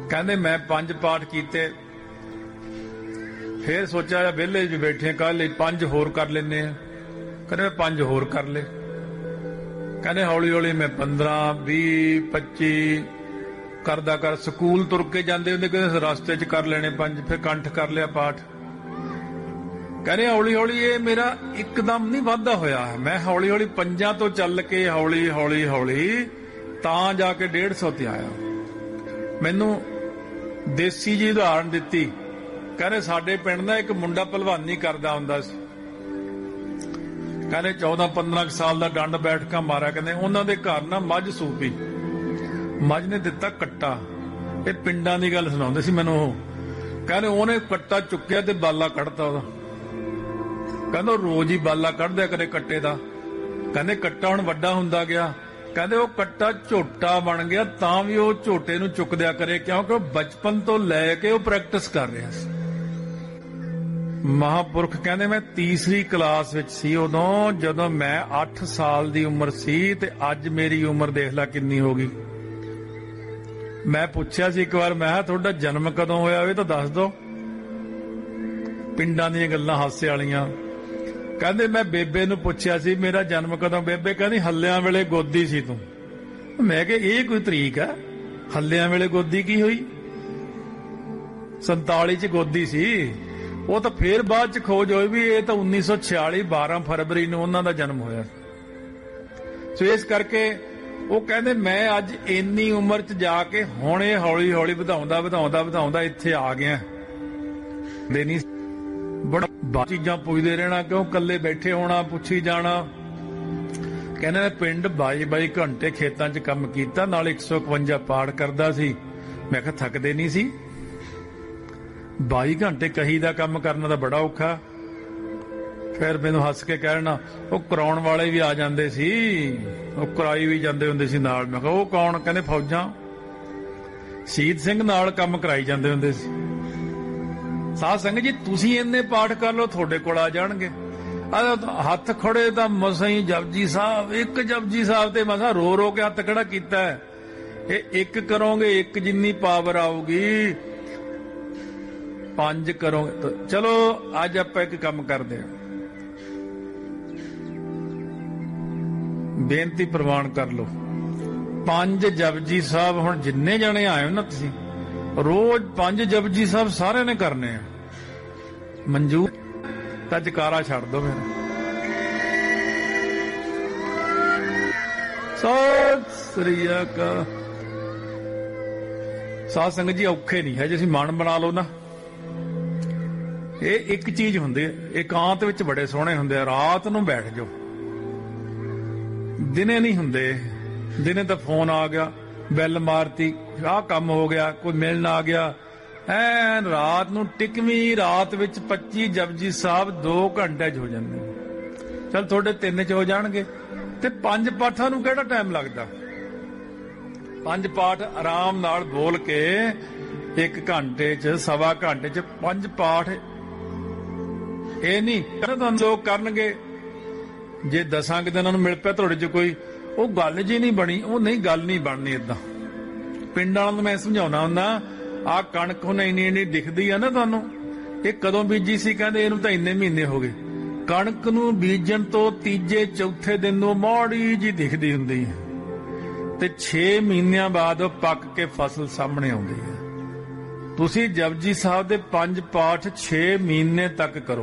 ਕਹਿੰਦੇ ਮੈਂ ਪੰਜ ਪਾਠ ਕੀਤੇ, ਫਿਰ ਸੋਚਿਆ ਵਿਹਲੇ ਚ ਬੈਠੇ ਕੱਲ ਪੰਜ ਹੋਰ ਕਰ ਲੈਨੇ ਆ। ਕਹਿੰਦੇ ਮੈਂ ਪੰਜ ਹੋਰ ਕਰ ਲਏ। ਕਹਿੰਦੇ ਹੌਲੀ ਹੌਲੀ ਮੈਂ ਪੰਦਰਾਂ ਵੀਹ ਪੱਚੀ ਕਰਦਾ ਕਰ ਸਕੂਲ ਤੁਰ ਕੇ ਜਾਂਦੇ ਹੁੰਦੇ, ਕਹਿੰਦੇ ਰਸਤੇ ਚ ਕਰ ਲੈਣੇ ਪੰਜ, ਫਿਰ ਕੰਠ ਕਰ ਲਿਆ ਪਾਠ। ਕਹਿੰਦੇ ਹੌਲੀ ਹੌਲੀ ਇਹ ਮੇਰਾ ਇੱਕਦਮ ਨਹੀਂ ਵਾਧਾ ਹੋਇਆ, ਮੈਂ ਹੌਲੀ ਹੌਲੀ ਪੰਜਾਂ ਤੋਂ ਚੱਲ ਕੇ ਹੌਲੀ ਹੌਲੀ ਹੌਲੀ ਤਾਂ ਜਾ ਕੇ ਡੇਢ ਸੌ ਤੇ ਆਇਆ। ਮੈਨੂੰ ਦੇਸੀ ਜੀ ਉਦਾਹਰਨ ਦਿੱਤੀ। ਕਹਿੰਦੇ ਸਾਡੇ ਪਿੰਡ ਦਾ ਇੱਕ ਮੁੰਡਾ ਭਲਵਾਨੀ ਕਰਦਾ ਹੁੰਦਾ ਸੀ। ਕਹਿੰਦੇ ਚੌਦਾਂ ਪੰਦਰਾਂ ਸਾਲ ਦਾ ਡੰਡ ਬੈਠਕਾ ਮਾਰਿਆ। ਕਹਿੰਦੇ ਉਹਨਾਂ ਦੇ ਘਰ ਨਾ ਮੱਝ ਸੂਪੀ, ਮੱਝ ਨੇ ਦਿੱਤਾ ਕੱਟਾ। ਇਹ ਪਿੰਡਾਂ ਦੀ ਗੱਲ ਸੁਣਾਉਂਦੇ ਸੀ ਮੈਨੂੰ ਉਹ। ਕਹਿੰਦੇ ਉਹਨੇ ਕੱਟਾ ਚੁੱਕਿਆ ਤੇ ਬਾਲਾ ਕੱਢਤਾ ਉਹਦਾ। ਕਹਿੰਦਾ ਰੋਜ਼ ਹੀ ਬਾਲਾ ਕੱਢਦਿਆ ਕਰੇ ਕੱਟੇ ਦਾ। ਕਹਿੰਦੇ ਕੱਟਾ ਹੁਣ ਵੱਡਾ ਹੁੰਦਾ ਗਿਆ। ਕਹਿੰਦੇ ਉਹ ਕੱਟਾ ਝੋਟਾ ਬਣ ਗਿਆ, ਤਾਂ ਵੀ ਉਹ ਝੋਟੇ ਨੂੰ ਚੁੱਕਦਿਆ ਕਰੇ, ਕਿਉਂਕਿ ਉਹ ਬਚਪਨ ਤੋਂ ਲੈ ਕੇ ਉਹ ਪ੍ਰੈਕਟਿਸ ਕਰ ਰਿਹਾ ਸੀ। ਮਹਾਂਪੁਰਖ ਕਹਿੰਦੇ ਮੈਂ ਤੀਸਰੀ ਕਲਾਸ ਵਿੱਚ ਸੀ ਉਦੋਂ, ਜਦੋਂ ਮੈਂ ਅੱਠ ਸਾਲ ਦੀ ਉਮਰ ਸੀ, ਤੇ ਅੱਜ ਮੇਰੀ ਉਮਰ ਦੇਖ ਲੈ ਕਿੰਨੀ ਹੋ ਗਈ। ਮੈਂ ਪੁੱਛਿਆ ਸੀ ਇੱਕ ਵਾਰ, ਮੈਂ ਕਿਹਾ ਤੁਹਾਡਾ ਜਨਮ ਕਦੋਂ ਹੋਇਆ ਇਹ ਤਾਂ ਦੱਸ ਦਿਓ। ਪਿੰਡਾਂ ਦੀਆਂ ਗੱਲਾਂ ਹਾਸੇ ਵਾਲੀਆਂ। ਕਹਿੰਦੇ ਮੈਂ ਬੇਬੇ ਨੂੰ ਪੁੱਛਿਆ ਸੀ ਮੇਰਾ ਜਨਮ ਕਦੋਂ। ਬੇਬੇ ਕਹਿੰਦੀ ਹੱਲਿਆਂ ਵੇਲੇ ਗੋਦੀ ਸੀ ਤੂੰ। ਮੈਂ ਕਿਹਾ ਇਹ ਕੋਈ ਤਰੀਕ ਹੈ, ਹੱਲਿਆਂ ਵੇਲੇ ਗੋਦੀ ਕੀ ਹੋਈ? ਸੰਤਾਲੀ ਚ ਗੋਦੀ ਸੀ। ਉਹ ਤਾਂ ਫੇਰ ਬਾਅਦ ਚ ਖੋਜ ਹੋਈ ਵੀ ਇਹ ਤਾਂ ਉੱਨੀ ਸੌ ਛਿਆਲੀ ਬਾਰਾਂ ਫਰਵਰੀ ਨੂੰ ਉਹਨਾਂ ਦਾ ਜਨਮ ਹੋਇਆ। ਸੋ ਇਸ ਕਰਕੇ ਉਹ ਕਹਿੰਦੇ ਮੈਂ ਅੱਜ ਇੰਨੀ ਉਮਰ ਚ ਜਾ ਕੇ ਹੁਣ ਇਹ ਹੌਲੀ ਹੌਲੀ ਵਧਾਉਂਦਾ ਵਧਾਉਂਦਾ ਵਧਾਉਂਦਾ ਇੱਥੇ ਆ ਗਿਆ। ਦੇਨੀ ਬੜਾ ਚੀਜ਼ਾਂ ਪੁੱਛਦੇ ਰਹਿਣਾ, ਕਿਉਂ ਇਕੱਲੇ ਬੈਠੇ ਹੋਣਾ, ਪੁੱਛੀ ਜਾਣਾ। ਕਹਿੰਦੇ ਮੈਂ ਪਿੰਡ ਬਾਈ ਬਾਈ ਘੰਟੇ ਖੇਤਾਂ 'ਚ ਕੰਮ ਕੀਤਾ, ਨਾਲ ਇੱਕ ਸੌ ਇਕਵੰਜਾ ਪਾਠ ਕਰਦਾ ਸੀ। ਮੈਂ ਕਿਹਾ ਥੱਕਦੇ ਨਹੀਂ ਸੀ? ਬਾਈ ਘੰਟੇ ਕਹੀ ਦਾ ਕੰਮ ਕਰਨਾ ਤਾਂ ਬੜਾ ਔਖਾ। ਫਿਰ ਮੈਨੂੰ ਹੱਸ ਕੇ ਕਹਿਣਾ ਉਹ ਕਰਾਉਣ ਵਾਲੇ ਵੀ ਆ ਜਾਂਦੇ ਸੀ, ਉਹ ਕਰਾਈ ਵੀ ਜਾਂਦੇ ਹੁੰਦੇ ਸੀ ਨਾਲ। ਮੈਂ ਕਿਹਾ ਉਹ ਕੌਣ? ਕਹਿੰਦੇ ਫੌਜਾਂ, ਸ਼ਹੀਦ ਸਿੰਘ ਨਾਲ ਕੰਮ ਕਰਾਈ ਜਾਂਦੇ ਹੁੰਦੇ ਸੀ। ਸਾਧ ਸੰਗਤ ਜੀ ਤੁਸੀਂ ਇੰਨੇ ਪਾਠ ਕਰ ਲਓ, ਤੁਹਾਡੇ ਕੋਲ ਆ ਜਾਣਗੇ। ਹੱਥ ਖੜੇ ਤਾਂ ਮਸਾਂ ਹੀ ਜਪਜੀ ਸਾਹਿਬ, ਇੱਕ ਜਪਜੀ ਸਾਹਿਬ ਤੇ ਮਸਾਂ ਰੋ ਰੋ ਕੇ ਹੱਥ ਖੜਾ ਕੀਤਾ। ਇਹ ਇੱਕ ਕਰੋਗੇ ਇੱਕ ਜਿੰਨੀ ਪਾਵਰ ਆਊਗੀ, ਪੰਜ ਕਰੋਗੇ। ਚਲੋ ਅੱਜ ਆਪਾਂ ਇੱਕ ਕੰਮ ਕਰਦੇ ਹਾਂ, ਬੇਨਤੀ ਪ੍ਰਵਾਨ ਕਰ ਲਓ। ਪੰਜ ਜਪਜੀ ਸਾਹਿਬ ਹੁਣ ਜਿੰਨੇ ਜਣੇ ਆਏ ਹੋ ਨਾ ਤੁਸੀਂ, ਰੋਜ਼ ਪੰਜ ਜਪਜੀ ਸਾਹਿਬ ਸਾਰਿਆਂ ਨੇ ਕਰਨੇ ਆ। ਮਨਜੂਰ ਤਾਂ ਜਕਾਰਾ ਛੱਡ ਦੋ ਮੇਰਾ। ਸਤਿ ਸ੍ਰੀ ਅਕਾਲ। ਸਾਧ ਸੰਗਤ ਜੀ ਔਖੇ ਨਹੀਂ ਹੈ, ਜੇ ਅਸੀਂ ਮਨ ਬਣਾ ਲਓ ਨਾ। ਇਹ ਇੱਕ ਚੀਜ਼ ਹੁੰਦੀ ਹੈ, ਇਕਾਂਤ ਵਿੱਚ ਬੜੇ ਸੋਹਣੇ ਹੁੰਦੇ ਆ। ਰਾਤ ਨੂੰ ਬੈਠ ਜਾਓ, ਦਿਨੇ ਨਹੀਂ ਹੁੰਦੇ। ਦਿਨੇ ਤਾਂ ਫੋਨ ਆ ਗਿਆ, ਬੈਲ ਮਾਰਤੀ, ਆਹ ਕੰਮ ਹੋ ਗਿਆ, ਕੋਈ ਮਿਲਣ ਆ ਗਿਆ। ਐਨ ਰਾਤ ਨੂੰ ਟਿਕਵੀਂ ਰਾਤ ਵਿੱਚ ਪੱਚੀ ਜਪਜੀ ਸਾਹਿਬ ਦੋ ਘੰਟੇ 'ਚ ਹੋ ਜਾਂਦੇ। ਚਲ ਤੁਹਾਡੇ ਤਿੰਨ 'ਚ ਹੋ ਜਾਣਗੇ। ਤੇ ਪੰਜ ਪਾਠਾਂ ਨੂੰ ਕਿਹੜਾ ਟਾਈਮ ਲੱਗਦਾ? ਪੰਜ ਪਾਠ ਆਰਾਮ ਨਾਲ ਬੋਲ ਕੇ ਇੱਕ ਘੰਟੇ 'ਚ, ਸਵਾ ਘੰਟੇ 'ਚ ਪੰਜ ਪਾਠ। ਇਹ ਨਹੀਂ ਤੁਹਾਨੂੰ ਲੋਕ ਕਰਨਗੇ ਜੇ ਦਸਾਂ ਕਿ ਦਿਨਾਂ ਨੂੰ ਮਿਲ ਪਿਆ ਤੁਹਾਡੇ 'ਚ ਕੋਈ, ਉਹ ਗੱਲ ਜੀ ਨਹੀਂ ਬਣੀ। ਉਹ ਨਹੀਂ, ਗੱਲ ਨਹੀਂ ਬਣਨੀ ਏਦਾਂ। ਪਿੰਡ ਵਾਲਿਆਂ ਨੂੰ ਮੈਂ ਸਮਝਾਉਣਾ ਹੁੰਦਾ, ਆਹ ਕਣਕ ਹੁਣ ਇੰਨੀ ਇੰਨੀ ਦਿਖਦੀ ਆ ਨਾ ਤੁਹਾਨੂੰ, ਇਹ ਕਦੋਂ ਬੀਜੀ ਸੀ? ਕਹਿੰਦੇ ਇਹਨੂੰ ਤਾਂ ਇੰਨੇ ਮਹੀਨੇ ਹੋ ਗਏ। ਕਣਕ ਨੂੰ ਬੀਜਣ ਤੋਂ ਤੀਜੇ ਚੌਥੇ ਦਿਨ ਨੂੰ ਮਾੜੀ ਜੀ ਦਿਖਦੀ ਹੁੰਦੀ ਹੈ, ਤੇ ਛੇ ਮਹੀਨਿਆਂ ਬਾਅਦ ਉਹ ਪੱਕ ਕੇ ਫਸਲ ਸਾਹਮਣੇ ਆਉਂਦੀ ਹੈ। ਤੁਸੀਂ ਜਪਜੀ ਸਾਹਿਬ ਦੇ ਪੰਜ ਪਾਠ ਛੇ ਮਹੀਨੇ ਤੱਕ ਕਰੋ।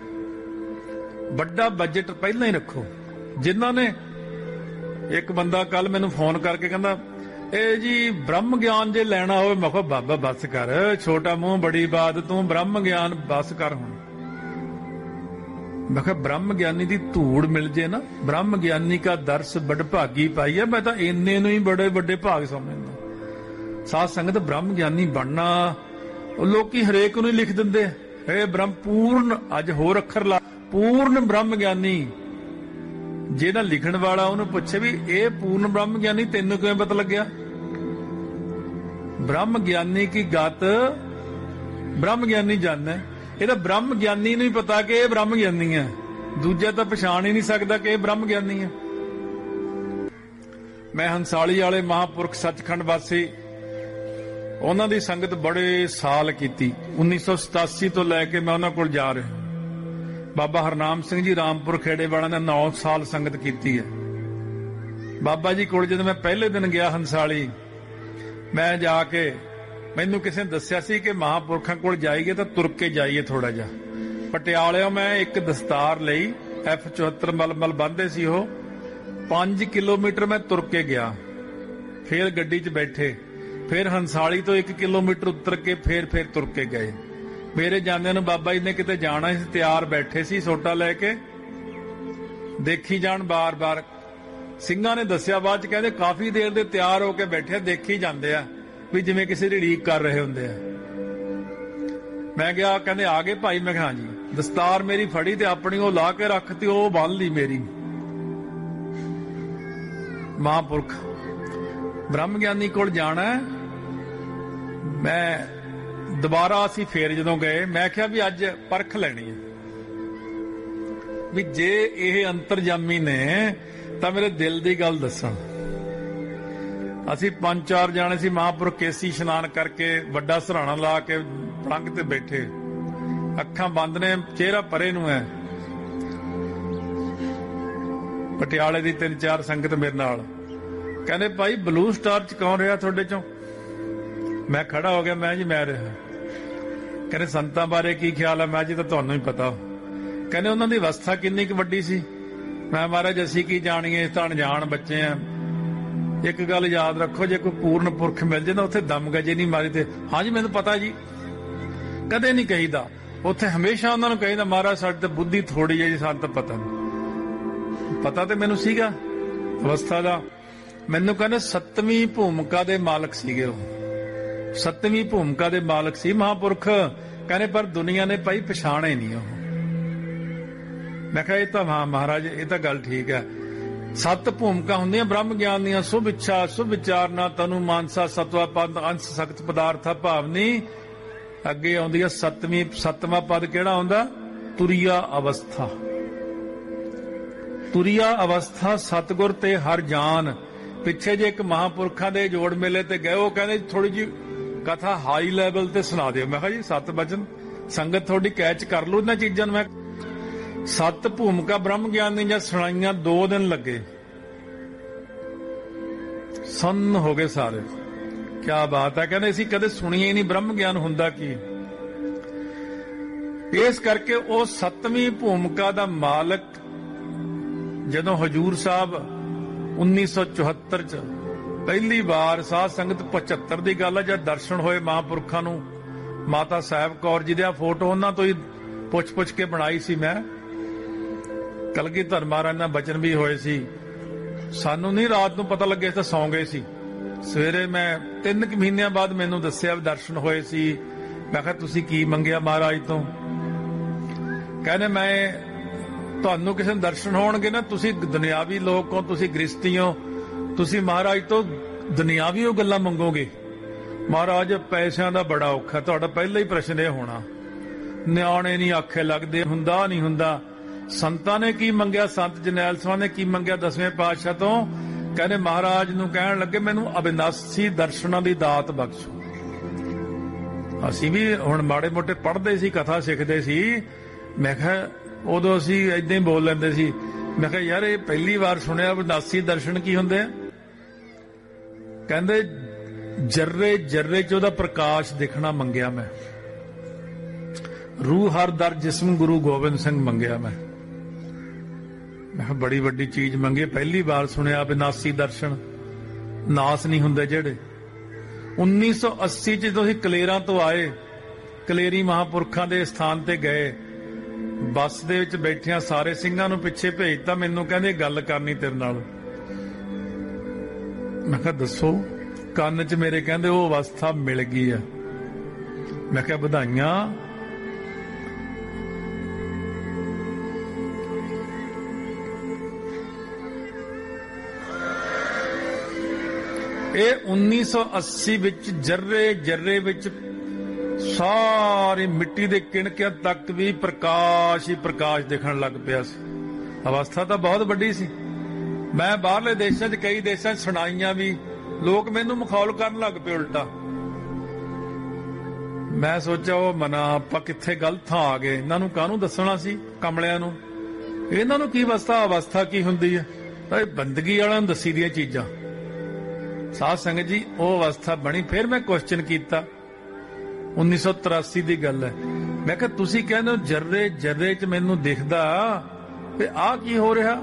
ਵੱਡਾ ਬਜਟ ਪਹਿਲਾਂ ਹੀ ਰੱਖੋ। ਜਿਨ੍ਹਾਂ ਨੇ, ਇੱਕ ਬੰਦਾ ਕੱਲ ਮੈਨੂੰ ਫੋਨ ਕਰਕੇ ਕਹਿੰਦਾ ਇਹ ਜੀ ਬ੍ਰਹਮ ਗਿਆਨ ਜੇ ਲੈਣਾ ਹੋਵੇ। ਮੈਂ ਕਿਹਾ ਬਾਬਾ ਬੱਸ ਕਰ, ਛੋਟਾ ਮੂੰਹ ਬੜੀ ਬਾਤ, ਤੂੰ ਬ੍ਰਹਮ ਗਿਆਨ ਬੱਸ ਕਰ ਹੁਣ। ਮੈਂ ਕਿਹਾ ਬ੍ਰਹਮ ਗਿਆਨੀ ਦੀ ਧੂੜ ਮਿਲ ਜੇ ਨਾ, ਬ੍ਰਹਮ ਗਿਆਨੀ ਕਾ ਦਰਸ ਬੜ ਭਾਗੀ ਪਾਈ ਹੈ। ਮੈਂ ਤਾਂ ਇੰਨੇ ਨੂੰ ਹੀ ਬੜੇ ਵੱਡੇ ਭਾਗ ਸਮਝਦਾ। ਸਾਧ ਸੰਗਤ ਬ੍ਰਹਮ ਗਿਆਨੀ ਬਣਨਾ, ਉਹ ਲੋਕੀ ਹਰੇਕ ਨੂੰ ਹੀ ਲਿਖ ਦਿੰਦੇ ਇਹ ਬ੍ਰਹਮ ਪੂਰਨ, ਅੱਜ ਹੋਰ ਅੱਖਰ ਲਾ, ਪੂਰਨ ਬ੍ਰਹਮ ਗਿਆਨੀ। ਜਿਹੜਾ ਲਿਖਣ ਵਾਲਾ ਉਹਨੂੰ ਪੁੱਛੇ ਵੀ ਇਹ ਪੂਰਨ ਬ੍ਰਹਮ ਗਿਆਨੀ ਤੈਨੂੰ ਕਿਵੇਂ ਪਤਾ ਲੱਗਿਆ? ਬ੍ਰਹਮ ਗਿਆਨੀ ਕੀ ਗਤ ਬ੍ਰਹਮ ਗਿਆਨੀ ਜਾਣਦਾ। ਇਹ ਤਾਂ ਬ੍ਰਹਮ ਗਿਆਨੀ ਨੂੰ ਹੀ ਪਤਾ ਕਿ ਇਹ ਬ੍ਰਹਮ ਗਿਆਨੀ ਹੈ, ਦੂਜਾ ਤਾਂ ਪਛਾਣ ਹੀ ਨਹੀਂ ਸਕਦਾ ਕਿ ਇਹ ਬ੍ਰਹਮ ਗਿਆਨੀ ਹੈ। ਮੈਂ ਹੰਸਾਲੀ ਵਾਲੇ ਮਹਾਂਪੁਰਖ ਸੱਚਖੰਡ ਵਾਸੀ, ਉਹਨਾਂ ਦੀ ਸੰਗਤ ਬੜੇ ਸਾਲ ਕੀਤੀ। ਉੱਨੀ ਸੌ ਸਤਾਸੀ ਤੋਂ ਲੈ ਕੇ ਮੈਂ ਉਹਨਾਂ ਕੋਲ ਜਾ ਰਿਹਾ। ਬਾਬਾ ਹਰਨਾਮ ਸਿੰਘ ਜੀ ਰਾਮਪੁਰ ਖੇੜੇ ਵਾਲਿਆਂ ਨੇ ਨੌ ਸਾਲ ਸੰਗਤ ਕੀਤੀ ਹੈ। ਬਾਬਾ ਜੀ ਕੋਲ ਜਦੋਂ ਮੈਂ ਪਹਿਲੇ ਦਿਨ ਗਿਆ ਹੰਸਾਲੀ, ਮੈਂ ਜਾ ਕੇ ਮੈਨੂੰ ਕਿਸੇ ਨੇ ਦੱਸਿਆ ਸੀ ਕਿ ਮਹਾਂਪੁਰਖਾਂ ਕੋਲ ਜਾਈਏ ਤਾਂ ਤੁਰ ਕੇ ਜਾਈਏ ਥੋੜਾ ਜਿਹਾ। ਪਟਿਆਲਿਓਂ ਮੈਂ ਇੱਕ ਦਸਤਾਰ ਲਈ, ਐਫ ਚੁਹੱਤਰ ਮਲਮਲ ਬੰਨ੍ਹਦੇ ਸੀ ਉਹ, ਪੰਜ ਕਿਲੋਮੀਟਰ ਮੈਂ ਤੁਰ ਕੇ ਗਿਆ। ਫੇਰ ਗੱਡੀ 'ਚ ਬੈਠੇ, ਫਿਰ ਹੰਸਾਲੀ ਤੋਂ ਇੱਕ ਕਿਲੋਮੀਟਰ ਉਤਰ ਕੇ ਫੇਰ ਫੇਰ ਤੁਰ ਕੇ ਗਏ। ਮੇਰੇ ਜਾਂਦਿਆਂ ਨੂੰ ਬਾਬਾ ਜੀ ਨੇ ਕਿਤੇ ਜਾਣਾ ਸੀ, ਤਿਆਰ ਬੈਠੇ ਸੀ ਸੋਟਾ ਲੈ ਕੇ, ਦੇਖੀ ਜਾਣ ਬਾਰ-ਬਾਰ। ਸਿੰਘਾਂ ਨੇ ਦੱਸਿਆ ਬਾਅਦ 'ਚ, ਕਹਿੰਦੇ ਕਾਫੀ ਦੇਰ ਦੇ ਤਿਆਰ ਹੋ ਕੇ ਬੈਠੇ, ਦੇਖੀ ਜਾਂਦੇ ਆ ਵੀ ਜਿਵੇਂ ਕਿਸੇ ਦੀ ਉਡੀਕ ਕਰ ਰਹੇ ਹੁੰਦੇ ਆ। ਮੈਂ ਕਿਹਾ, ਕਹਿੰਦੇ ਆ ਗਏ ਭਾਈ? ਮੈਂ ਕਿਹਾ ਹਾਂਜੀ। ਦਸਤਾਰ ਮੇਰੀ ਫੜੀ ਤੇ ਆਪਣੀ ਉਹ ਲਾ ਕੇ ਰੱਖਤੀ, ਉਹ ਬੰਨ ਲਈ ਮੇਰੀ। ਮਹਾਂਪੁਰਖ ਬ੍ਰਹਮ ਗਿਆਨੀ ਕੋਲ ਜਾਣਾ। ਮੈਂ ਦੁਬਾਰਾ ਅਸੀਂ ਫੇਰ ਜਦੋਂ ਗਏ, ਮੈਂ ਕਿਹਾ ਵੀ ਅੱਜ ਪਰਖ ਲੈਣੀ ਹੈ ਵੀ ਜੇ ਇਹ ਅੰਤਰਜਾਮੀ ਨੇ ਤਾਂ ਮੇਰੇ ਦਿਲ ਦੀ ਗੱਲ ਦੱਸਣ। ਅਸੀਂ ਪੰਜ ਚਾਰ ਜਾਣੇ ਸੀ। ਮਹਾਂਪੁਰਖ ਕੇਸੀ ਇਸ਼ਨਾਨ ਕਰਕੇ ਵੱਡਾ ਸਰਾਣਾ ਲਾ ਕੇ ਪਲੰਘ ਤੇ ਬੈਠੇ, ਅੱਖਾਂ ਬੰਦ ਨੇ, ਚਿਹਰਾ ਪਰੇ ਨੂੰ ਹੈ। ਪਟਿਆਲੇ ਦੀ ਤਿੰਨ ਚਾਰ ਸੰਗਤ ਮੇਰੇ ਨਾਲ। ਕਹਿੰਦੇ ਭਾਈ ਬਲੂ ਸਟਾਰ ਚ ਕੌਣ ਰਿਹਾ ਤੁਹਾਡੇ ਚੋਂ? ਮੈਂ ਖੜਾ ਹੋ ਗਿਆ, ਮੈਂ ਜੀ ਮੈਂ ਰਿਹਾ। ਕਹਿੰਦੇ ਸੰਤਾਂ ਬਾਰੇ ਕੀ ਖਿਆਲ ਹੈ? ਮੈਂ ਜੀ ਤਾਂ ਤੁਹਾਨੂੰ ਹੀ ਪਤਾ। ਕਹਿੰਦੇ ਉਹਨਾਂ ਦੀ ਅਵਸਥਾ ਕਿੰਨੀ ਕੁ ਵੱਡੀ ਸੀ? ਮੈਂ ਮਹਾਰਾਜ ਅਸੀਂ ਕੀ ਜਾਣੀਏ, ਤਾਂ ਅਣਜਾਣ ਬੱਚੇ ਆ। ਇੱਕ ਗੱਲ ਯਾਦ ਰੱਖੋ, ਜੇ ਕੋਈ ਪੂਰਨ ਪੁਰਖ ਮਿਲ ਜੇ ਨਾ, ਉੱਥੇ ਦਮ ਗਜੇ ਨਹੀਂ ਮਾਰੀ ਤੇ ਹਾਂਜੀ ਮੈਨੂੰ ਪਤਾ ਜੀ ਕਦੇ ਨਹੀਂ ਕਹੀਦਾ। ਉੱਥੇ ਹਮੇਸ਼ਾ ਉਹਨਾਂ ਨੂੰ ਕਹੀਦਾ ਮਹਾਰਾਜ ਸਾਡੀ ਤਾਂ ਬੁੱਧੀ ਥੋੜੀ ਹੈ ਜੀ, ਸਾਨੂੰ ਤਾਂ ਪਤਾ ਨਹੀਂ। ਪਤਾ ਤੇ ਮੈਨੂੰ ਸੀਗਾ ਅਵਸਥਾ ਦਾ। ਮੈਨੂੰ ਕਹਿੰਦੇ ਸੱਤਵੀਂ ਭੂਮਿਕਾ ਦੇ ਮਾਲਕ ਸੀਗੇ ਉਹ, ਸੱਤਵੀਂ ਭੂਮਿਕਾ ਦੇ ਮਾਲਕ ਸੀ ਮਹਾਂਪੁਰਖ। ਕਹਿੰਦੇ ਪਰ ਦੁਨੀਆ ਨੇ ਭਾਈ ਪਛਾਣੇ ਨਹੀਂ ਉਹ। ਮੈਂ ਕਿਹਾ ਇਹ ਤਾਂ ਹਾਂ ਮਹਾਰਾਜ, ਇਹ ਤਾਂ ਗੱਲ ਠੀਕ ਹੈ। ਸੱਤ ਭੂਮਿਕਾ ਹੁੰਦੀਆਂ ਬ੍ਰਹਮ ਗਿਆਨ ਦੀਆਂ, ਸੁਭ ਇੱਛਾ, ਸੁਭ ਵਿਚਾਰਨਾ, ਤਨੂ ਮਾਨਸਾ, ਸਤਵਾ ਪਦ, ਅੰਸ਼ ਸਖਤ ਪਦਾਰਥਾ ਭਾਵਨੀ। ਅੱਗੇ ਆਉਂਦੀ ਹੈ ਸੱਤਵੀਂ, ਸੱਤਵਾਂ ਪਦ ਕਿਹੜਾ ਆਉਂਦਾ? ਤੁਰੀਆ ਅਵਸਥਾ। ਤੁਰੀਆ ਅਵਸਥਾ ਸਤਿਗੁਰ ਤੇ ਹਰ ਜਾਨ। ਪਿੱਛੇ ਜੇ ਇੱਕ ਮਹਾਂਪੁਰਖਾਂ ਦੇ ਜੋੜ ਮੇਲੇ ਤੇ ਗਏ, ਉਹ ਕਹਿੰਦੇ ਥੋੜੀ ਜਿਹੀ ਕਥਾ ਹਾਈ ਲੈਵਲ ਤੇ ਸੁਣਾ ਦਿਓ। ਮੈਂ ਕਿਹਾ ਜੀ ਸੱਤ ਬਚਨ ਸੰਗਤ ਥੋੜੀ ਕੈਚ ਕਰ ਲੂ ਇਹਨਾਂ ਚੀਜ਼ਾਂ ਨੂੰ। ਮੈਂ ਸੱਤ ਭੂਮਿਕਾ ਬ੍ਰਹਮ ਗਿਆਨ ਦੀਆਂ ਸੁਣਾਈਆਂ, ਦੋ ਦਿਨ ਲੱਗੇ, ਸੰਨ ਹੋ ਗਏ ਸਾਰੇ। ਕਿਆ ਬਾਤ ਹੈ। ਕਹਿੰਦੇ ਅਸੀਂ ਕਦੇ ਸੁਣੀਏ ਨਹੀਂ ਬ੍ਰਹਮ ਗਿਆਨ ਹੁੰਦਾ ਕੀ। ਇਸ ਕਰਕੇ ਉਹ ਸੱਤਵੀਂ ਭੂਮਿਕਾ ਦਾ ਮਾਲਕ ਜਦੋਂ ਹਜੂਰ ਸਾਹਿਬ ਉੱਨੀ ਸੌ ਚੁਹੱਤਰ ਚ ਪਹਿਲੀ ਵਾਰ ਸਾਧ ਸੰਗਤ ਪਚੱਤਰ ਦੀ ਗੱਲ ਹੈ, ਜਦ ਦਰਸ਼ਨ ਹੋਏ ਮਹਾਂਪੁਰਖਾਂ ਨੂੰ, ਮਾਤਾ ਸਾਹਿਬ ਕੌਰ ਜੀ ਦਾ ਫੋਟੋ ਉਹਨਾਂ ਤੋਂ ਹੀ ਪੁੱਛ ਪੁੱਛ ਕੇ ਬਣਾਈ ਸੀ ਮੈਂ। ਕਲਗੀਧਰ ਮਹਾਰਾਜ ਨਾਲ ਬਚਨ ਵੀ ਹੋਏ ਸੀ। ਸਾਨੂੰ ਨਹੀਂ ਰਾਤ ਨੂੰ ਪਤਾ ਲੱਗਿਆ ਤਾਂ ਸੌਂ ਗਏ ਸੀ। ਸਵੇਰੇ ਮੈਂ ਤਿੰਨ ਕੁ ਮਹੀਨਿਆਂ ਬਾਅਦ ਮੈਨੂੰ ਦੱਸਿਆ ਦਰਸ਼ਨ ਹੋਏ ਸੀ। ਮੈਂ ਕਿਹਾ ਤੁਸੀਂ ਕੀ ਮੰਗਿਆ ਮਹਾਰਾਜ ਤੋਂ? ਕਹਿੰਦੇ ਮੈਂ ਤੁਹਾਨੂੰ ਕਿਸੇ ਨੂੰ ਦਰਸ਼ਨ ਹੋਣਗੇ ਨਾ, ਤੁਸੀਂ ਦੁਨਿਆਵੀ ਲੋਕ ਹੋ, ਤੁਸੀਂ ਗ੍ਰਸਤੀ ਹੋ, ਤੁਸੀਂ ਮਹਾਰਾਜ ਤੋਂ ਦੁਨਿਆਵੀ ਉਹ ਗੱਲਾਂ ਮੰਗੋਗੇ। ਮਹਾਰਾਜ ਪੈਸਿਆਂ ਦਾ ਬੜਾ ਔਖਾ, ਤੁਹਾਡਾ ਪਹਿਲਾ ਹੀ ਪ੍ਰਸ਼ਨ ਇਹ ਹੋਣਾ, ਨਿਆਣੇ ਨਹੀਂ ਆਖੇ ਲੱਗਦੇ, ਹੁੰਦਾ ਨਹੀਂ ਹੁੰਦਾ। ਸੰਤਾਂ ਨੇ ਕੀ ਮੰਗਿਆ? ਸੰਤ ਜਰਨੈਲ ਸਾਹਿਬ ਨੇ ਕੀ ਮੰਗਿਆ ਦਸਵੇਂ ਪਾਤਸ਼ਾਹ ਤੋਂ? ਕਹਿੰਦੇ ਮਹਾਰਾਜ ਨੂੰ ਕਹਿਣ ਲੱਗੇ ਮੈਨੂੰ ਅਬਿਨਾਸੀ ਦਰਸ਼ਨਾਂ ਦੀ ਦਾਤ ਬਖਸ਼ੋ। ਅਸੀਂ ਵੀ ਹੁਣ ਮਾੜੇ ਮੋਟੇ ਪੜ੍ਹਦੇ ਸੀ, ਕਥਾ ਸਿੱਖਦੇ ਸੀ। ਮੈਂ ਕਿਹਾ ਉਦੋਂ ਅਸੀਂ ਏਦਾਂ ਹੀ ਬੋਲ ਲੈਂਦੇ ਸੀ। ਮੈਂ ਕਿਹਾ ਯਾਰ ਇਹ ਪਹਿਲੀ ਵਾਰ ਸੁਣਿਆ ਅਬਿਨਾਸੀ ਦਰਸ਼ਨ ਕੀ ਹੁੰਦੇ ਆ। ਕਹਿੰਦੇ ਜਰਰੇ ਜਰਰੇ ਚ ਉਹਦਾ ਪ੍ਰਕਾਸ਼ ਦਿਖਣਾ ਮੰਗਿਆ ਮੈਂ। ਰੂਹ ਹਰ ਦਰ ਜਿਸਮ ਗੁਰੂ ਗੋਬਿੰਦ ਸਿੰਘ ਮੰਗਿਆ ਮੈਂ। ਮੈਂ ਕਿਹਾ ਬੜੀ ਵੱਡੀ ਚੀਜ਼ ਮੰਗੀ, ਪਹਿਲੀ ਵਾਰ ਸੁਣਿਆ ਅਬਿਨਾਸੀ ਦਰਸ਼ਨ। ਨਾਸ ਨਹੀਂ ਹੁੰਦੇ ਜਿਹੜੇ। ਉੱਨੀ ਸੌ ਅੱਸੀ ਚ ਜਦੋਂ ਅਸੀਂ ਕਲੇਰਾਂ ਤੋਂ ਆਏ, ਕਲੇਰੀ ਮਹਾਂਪੁਰਖਾਂ ਦੇ ਸਥਾਨ ਤੇ ਗਏ, ਬੱਸ ਦੇ ਵਿੱਚ ਬੈਠਿਆਂ ਸਾਰੇ ਸਿੰਘਾਂ ਨੂੰ ਪਿੱਛੇ ਭੇਜਤਾ। ਮੈਨੂੰ ਕਹਿੰਦੇ ਗੱਲ ਕਰਨੀ ਤੇਰੇ ਨਾਲ। ਮੈਂ ਕਿਹਾ ਦੱਸੋ। ਕੰਨ 'ਚ ਮੇਰੇ ਕਹਿੰਦੇ ਉਹ ਅਵਸਥਾ ਮਿਲ ਗਈ ਆ। ਮੈਂ ਕਿਹਾ ਵਧਾਈਆਂ। ਇਹ ਉੱਨੀ ਸੌ ਅੱਸੀ ਵਿੱਚ ਜਰਰੇ ਜਰਰੇ ਵਿੱਚ ਸਾਰੀ ਮਿੱਟੀ ਦੇ ਕਿਣਕਿਆਂ ਤੱਕ ਵੀ ਪ੍ਰਕਾਸ਼ ਹੀ ਪ੍ਰਕਾਸ਼ ਦਿਖਣ ਲੱਗ ਪਿਆ ਸੀ। ਅਵਸਥਾ ਤਾਂ ਬਹੁਤ ਵੱਡੀ ਸੀ। ਮੈਂ ਬਾਹਰਲੇ ਦੇਸ਼ਾਂ 'ਚ ਕਈ ਦੇਸ਼ਾਂ 'ਚ ਸੁਣਾਈਆਂ ਵੀ, ਲੋਕ ਮੈਨੂੰ ਮਖੌਲ ਕਰਨ ਲੱਗ ਪਏ ਉਲਟਾ। ਮੈਂ ਸੋਚਿਆ ਉਹ ਮਨਾ ਆਪਾਂ ਕਿੱਥੇ ਗਲਤ ਥਾਂ ਆ ਗਏ, ਇਹਨਾਂ ਨੂੰ ਕਾਹਨੂੰ ਦੱਸਣਾ ਸੀ ਕਮਲਿਆਂ ਨੂੰ, ਇਹਨਾਂ ਨੂੰ ਕੀ ਅਵਸਥਾ ਅਵਸਥਾ ਕੀ ਹੁੰਦੀ ਹੈ, ਇਹ ਬੰਦਗੀ ਵਾਲਿਆਂ ਨੂੰ ਦੱਸੀ ਦੀਆਂ ਚੀਜ਼ਾਂ। ਸਾਧ ਸੰਗਤ ਜੀ ਉਹ ਅਵਸਥਾ ਬਣੀ। ਫਿਰ ਮੈਂ ਕੁਐਸਚਨ ਕੀਤਾ, ਉੱਨੀ ਸੌ ਤਰਾਸੀ ਦੀ ਗੱਲ ਹੈ, ਮੈਂ ਕਿਹਾ ਤੁਸੀਂ ਕਹਿੰਦੇ ਹੋ ਜਰਰੇ ਜਰਰੇ ਚ ਮੈਨੂੰ ਦਿਖਦਾ ਤੇ ਆਹ ਕੀ ਹੋ ਰਿਹਾ,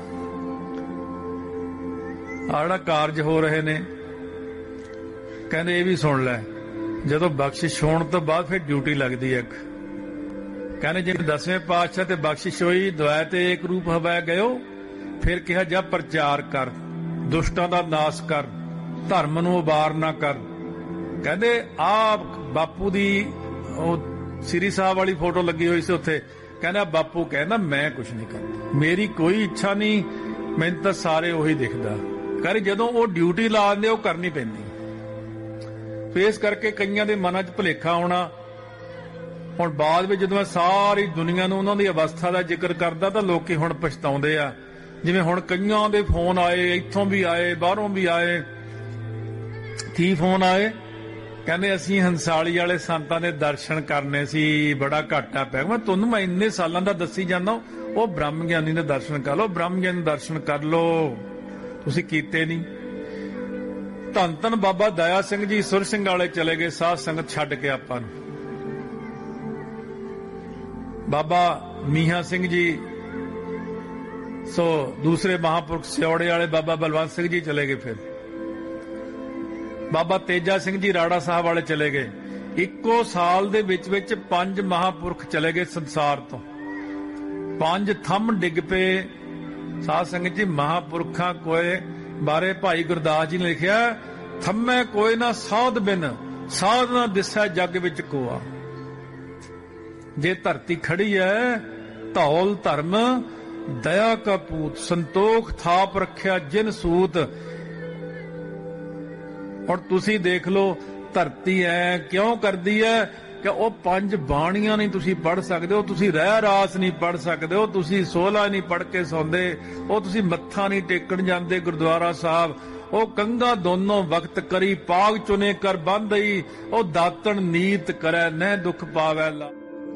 ਆਹ ਜਿਹੜਾ ਕਾਰਜ ਹੋ ਰਹੇ ਨੇ। ਕਹਿੰਦੇ ਇਹ ਵੀ ਸੁਣ ਲੈ, ਜਦੋਂ ਬਖਸ਼ਿਸ਼ ਹੋਣ ਤੋਂ ਬਾਅਦ ਫਿਰ ਡਿਊਟੀ ਲੱਗਦੀ ਹੈ ਇੱਕ। ਕਹਿੰਦੇ ਜਿਵੇਂ ਦਸਵੇਂ ਪਾਤਸ਼ਾਹ ਤੇ ਬਖਸ਼ਿਸ਼ ਹੋਈ, ਦੁਆਇ ਤੇ ਏਕ ਰੂਪ ਹਵੈ ਗਇਓ, ਫਿਰ ਕਿਹਾ ਜਾ ਪ੍ਰਚਾਰ ਕਰ, ਦੁਸ਼ਟਾਂ ਦਾ ਨਾਸ ਕਰ, ਧਰਮ ਨੂੰ ਉਬਾਰ ਨਾ ਕਰ। ਕਹਿੰਦੇ ਆ ਬਾਪੂ ਦੀ ਉਹ ਸ੍ਰੀ ਸਾਹਿਬ ਵਾਲੀ ਫੋਟੋ ਲੱਗੀ ਹੋਈ ਸੀ ਉੱਥੇ, ਕਹਿੰਦਾ ਬਾਪੂ ਕਹਿੰਦਾ ਮੈਂ ਕੁਛ ਨਹੀਂ ਕਰਦਾ, ਮੇਰੀ ਕੋਈ ਇੱਛਾ ਨਹੀਂ, ਮੈਨੂੰ ਤਾਂ ਸਾਰੇ ਉਹੀ ਦਿਖਦਾ। ਕਹਿੰਦੇ ਜਦੋਂ ਉਹ ਡਿਊਟੀ ਲਾ ਦਿੰਦੇ ਉਹ ਕਰਨੀ ਪੈਂਦੀ। ਫੇਸ ਕਰਕੇ ਕਈਆਂ ਦੇ ਮਨਾਂ 'ਚ ਭੁਲੇਖਾ ਆਉਣਾ। ਹੁਣ ਬਾਅਦ ਵਿੱਚ ਜਦੋਂ ਮੈਂ ਸਾਰੀ ਦੁਨੀਆ ਨੂੰ ਉਹਨਾਂ ਦੀ ਅਵਸਥਾ ਦਾ ਜ਼ਿਕਰ ਕਰਦਾ ਤਾਂ ਲੋਕੀ ਹੁਣ ਪਛਤਾਉਂਦੇ ਆ। ਜਿਵੇਂ ਹੁਣ ਕਈਆਂ ਦੇ ਫੋਨ ਆਏ, ਇੱਥੋਂ ਵੀ ਆਏ, ਬਾਹਰੋਂ ਵੀ ਆਏ। ਕੀ ਫੋਨ ਆਏ? ਕਹਿੰਦੇ ਅਸੀਂ ਹੰਸਾਲੀ ਵਾਲੇ ਸੰਤਾਂ ਦੇ ਦਰਸ਼ਨ ਕਰਨੇ ਸੀ, ਬੜਾ ਘਾਟਾ ਪਿਆ। ਮੈਂ ਤੁਹਾਨੂੰ ਮੈਂ ਇੰਨੇ ਸਾਲਾਂ ਦਾ ਦੱਸੀ ਜਾਂਦਾ, ਉਹ ਬ੍ਰਹਮ ਗਿਆਨੀ ਦੇ ਦਰਸ਼ਨ ਕਰ ਲਓ, ਬ੍ਰਹਮ ਗਿਆਨੀ ਦੇ ਦਰਸ਼ਨ ਕਰ ਲਓ, ਤੁਸੀਂ ਕੀਤੇ ਨਹੀਂ। ਧੰਨ ਧੰਨ ਬਾਬਾ ਦਇਆ ਸਿੰਘ ਜੀ ਸੁਰ ਸਿੰਘ ਵਾਲੇ ਚਲੇ ਗਏ, ਸਾਧ ਸੰਗਤ ਛੱਡ ਕੇ ਆਪਾਂ ਨੂੰ। ਬਾਬਾ ਮੀਆਂ ਸਿੰਘ ਜੀ, ਸੋ ਦੂਸਰੇ ਮਹਾਂਪੁਰਖ ਸਿਉੜੇ ਵਾਲੇ ਬਾਬਾ ਬਲਵੰਤ ਸਿੰਘ ਜੀ ਚਲੇ ਗਏ। ਫਿਰ ਬਾਬਾ ਤੇਜਾ ਸਿੰਘ ਜੀ ਰਾੜਾ ਸਾਹਿਬ ਵਾਲੇ ਚਲੇ ਗਏ। ਇੱਕੋ ਸਾਲ ਦੇ ਵਿੱਚ ਵਿੱਚ ਪੰਜ ਮਹਾਂਪੁਰਖ ਚਲੇ ਗਏ ਸੰਸਾਰ ਤੋਂ, ਪੰਜ ਥੰਮ ਡਿੱਗ ਪਏ। ਸਾਧ ਸੰਗਤ ਜੀ ਮਹਾਂਪੁਰਖਾਂ ਕੋਏ ਬਾਰੇ ਭਾਈ ਗੁਰਦਾਸ ਜੀ ਨੇ ਲਿਖਿਆ, ਥੰਮੈ ਕੋਈ ਨਾ ਸਾਧ ਬਿਨ, ਸਾਧ ਨਾ ਦਿਸੈ ਜੱਗ ਵਿੱਚ ਕੋਆ। ਜੇ ਧਰਤੀ ਖੜੀ ਹੈ ਧੌਲ ਧਰਮ ਦਇਆ ਕਾ ਪੂਤ, ਸੰਤੋਖ ਥਾਪ ਰੱਖਿਆ ਜਿਨ ਸੂਤ। ਹੁਣ ਤੁਸੀਂ ਦੇਖ ਲਓ ਧਰਤੀ ਐ ਕਿਉਂ ਕਰਦੀ ਐ ਕਿ ਉਹ ਪੰਜ ਬਾਣੀਆਂ ਨਹੀਂ ਤੁਸੀਂ ਪੜ੍ਹ ਸਕਦੇ ਹੋ, ਤੁਸੀਂ ਰਹਿ ਰਾਸ ਨਹੀਂ ਪੜ੍ਹ ਸਕਦੇ ਹੋ, ਤੁਸੀਂ ਸੋਹਲਾ ਨਹੀਂ ਪੜ੍ਹ ਕੇ ਸੌਂਦੇ, ਉਹ ਤੁਸੀਂ ਮੱਥਾ ਨਹੀਂ ਟੇਕਣ ਜਾਂਦੇ ਗੁਰਦੁਆਰਾ ਸਾਹਿਬ। ਉਹ ਕੰਗਾ ਦੋਨੋਂ ਵਕਤ ਕਰੀ, ਪਾਗ ਚੁਨੇ ਕਰ ਬੰਦਈ, ਉਹ ਦਾਤਣ ਨੀਤ ਕਰੈ ਨਹਿ ਦੁੱਖ ਪਾਵੈ ਲਾ।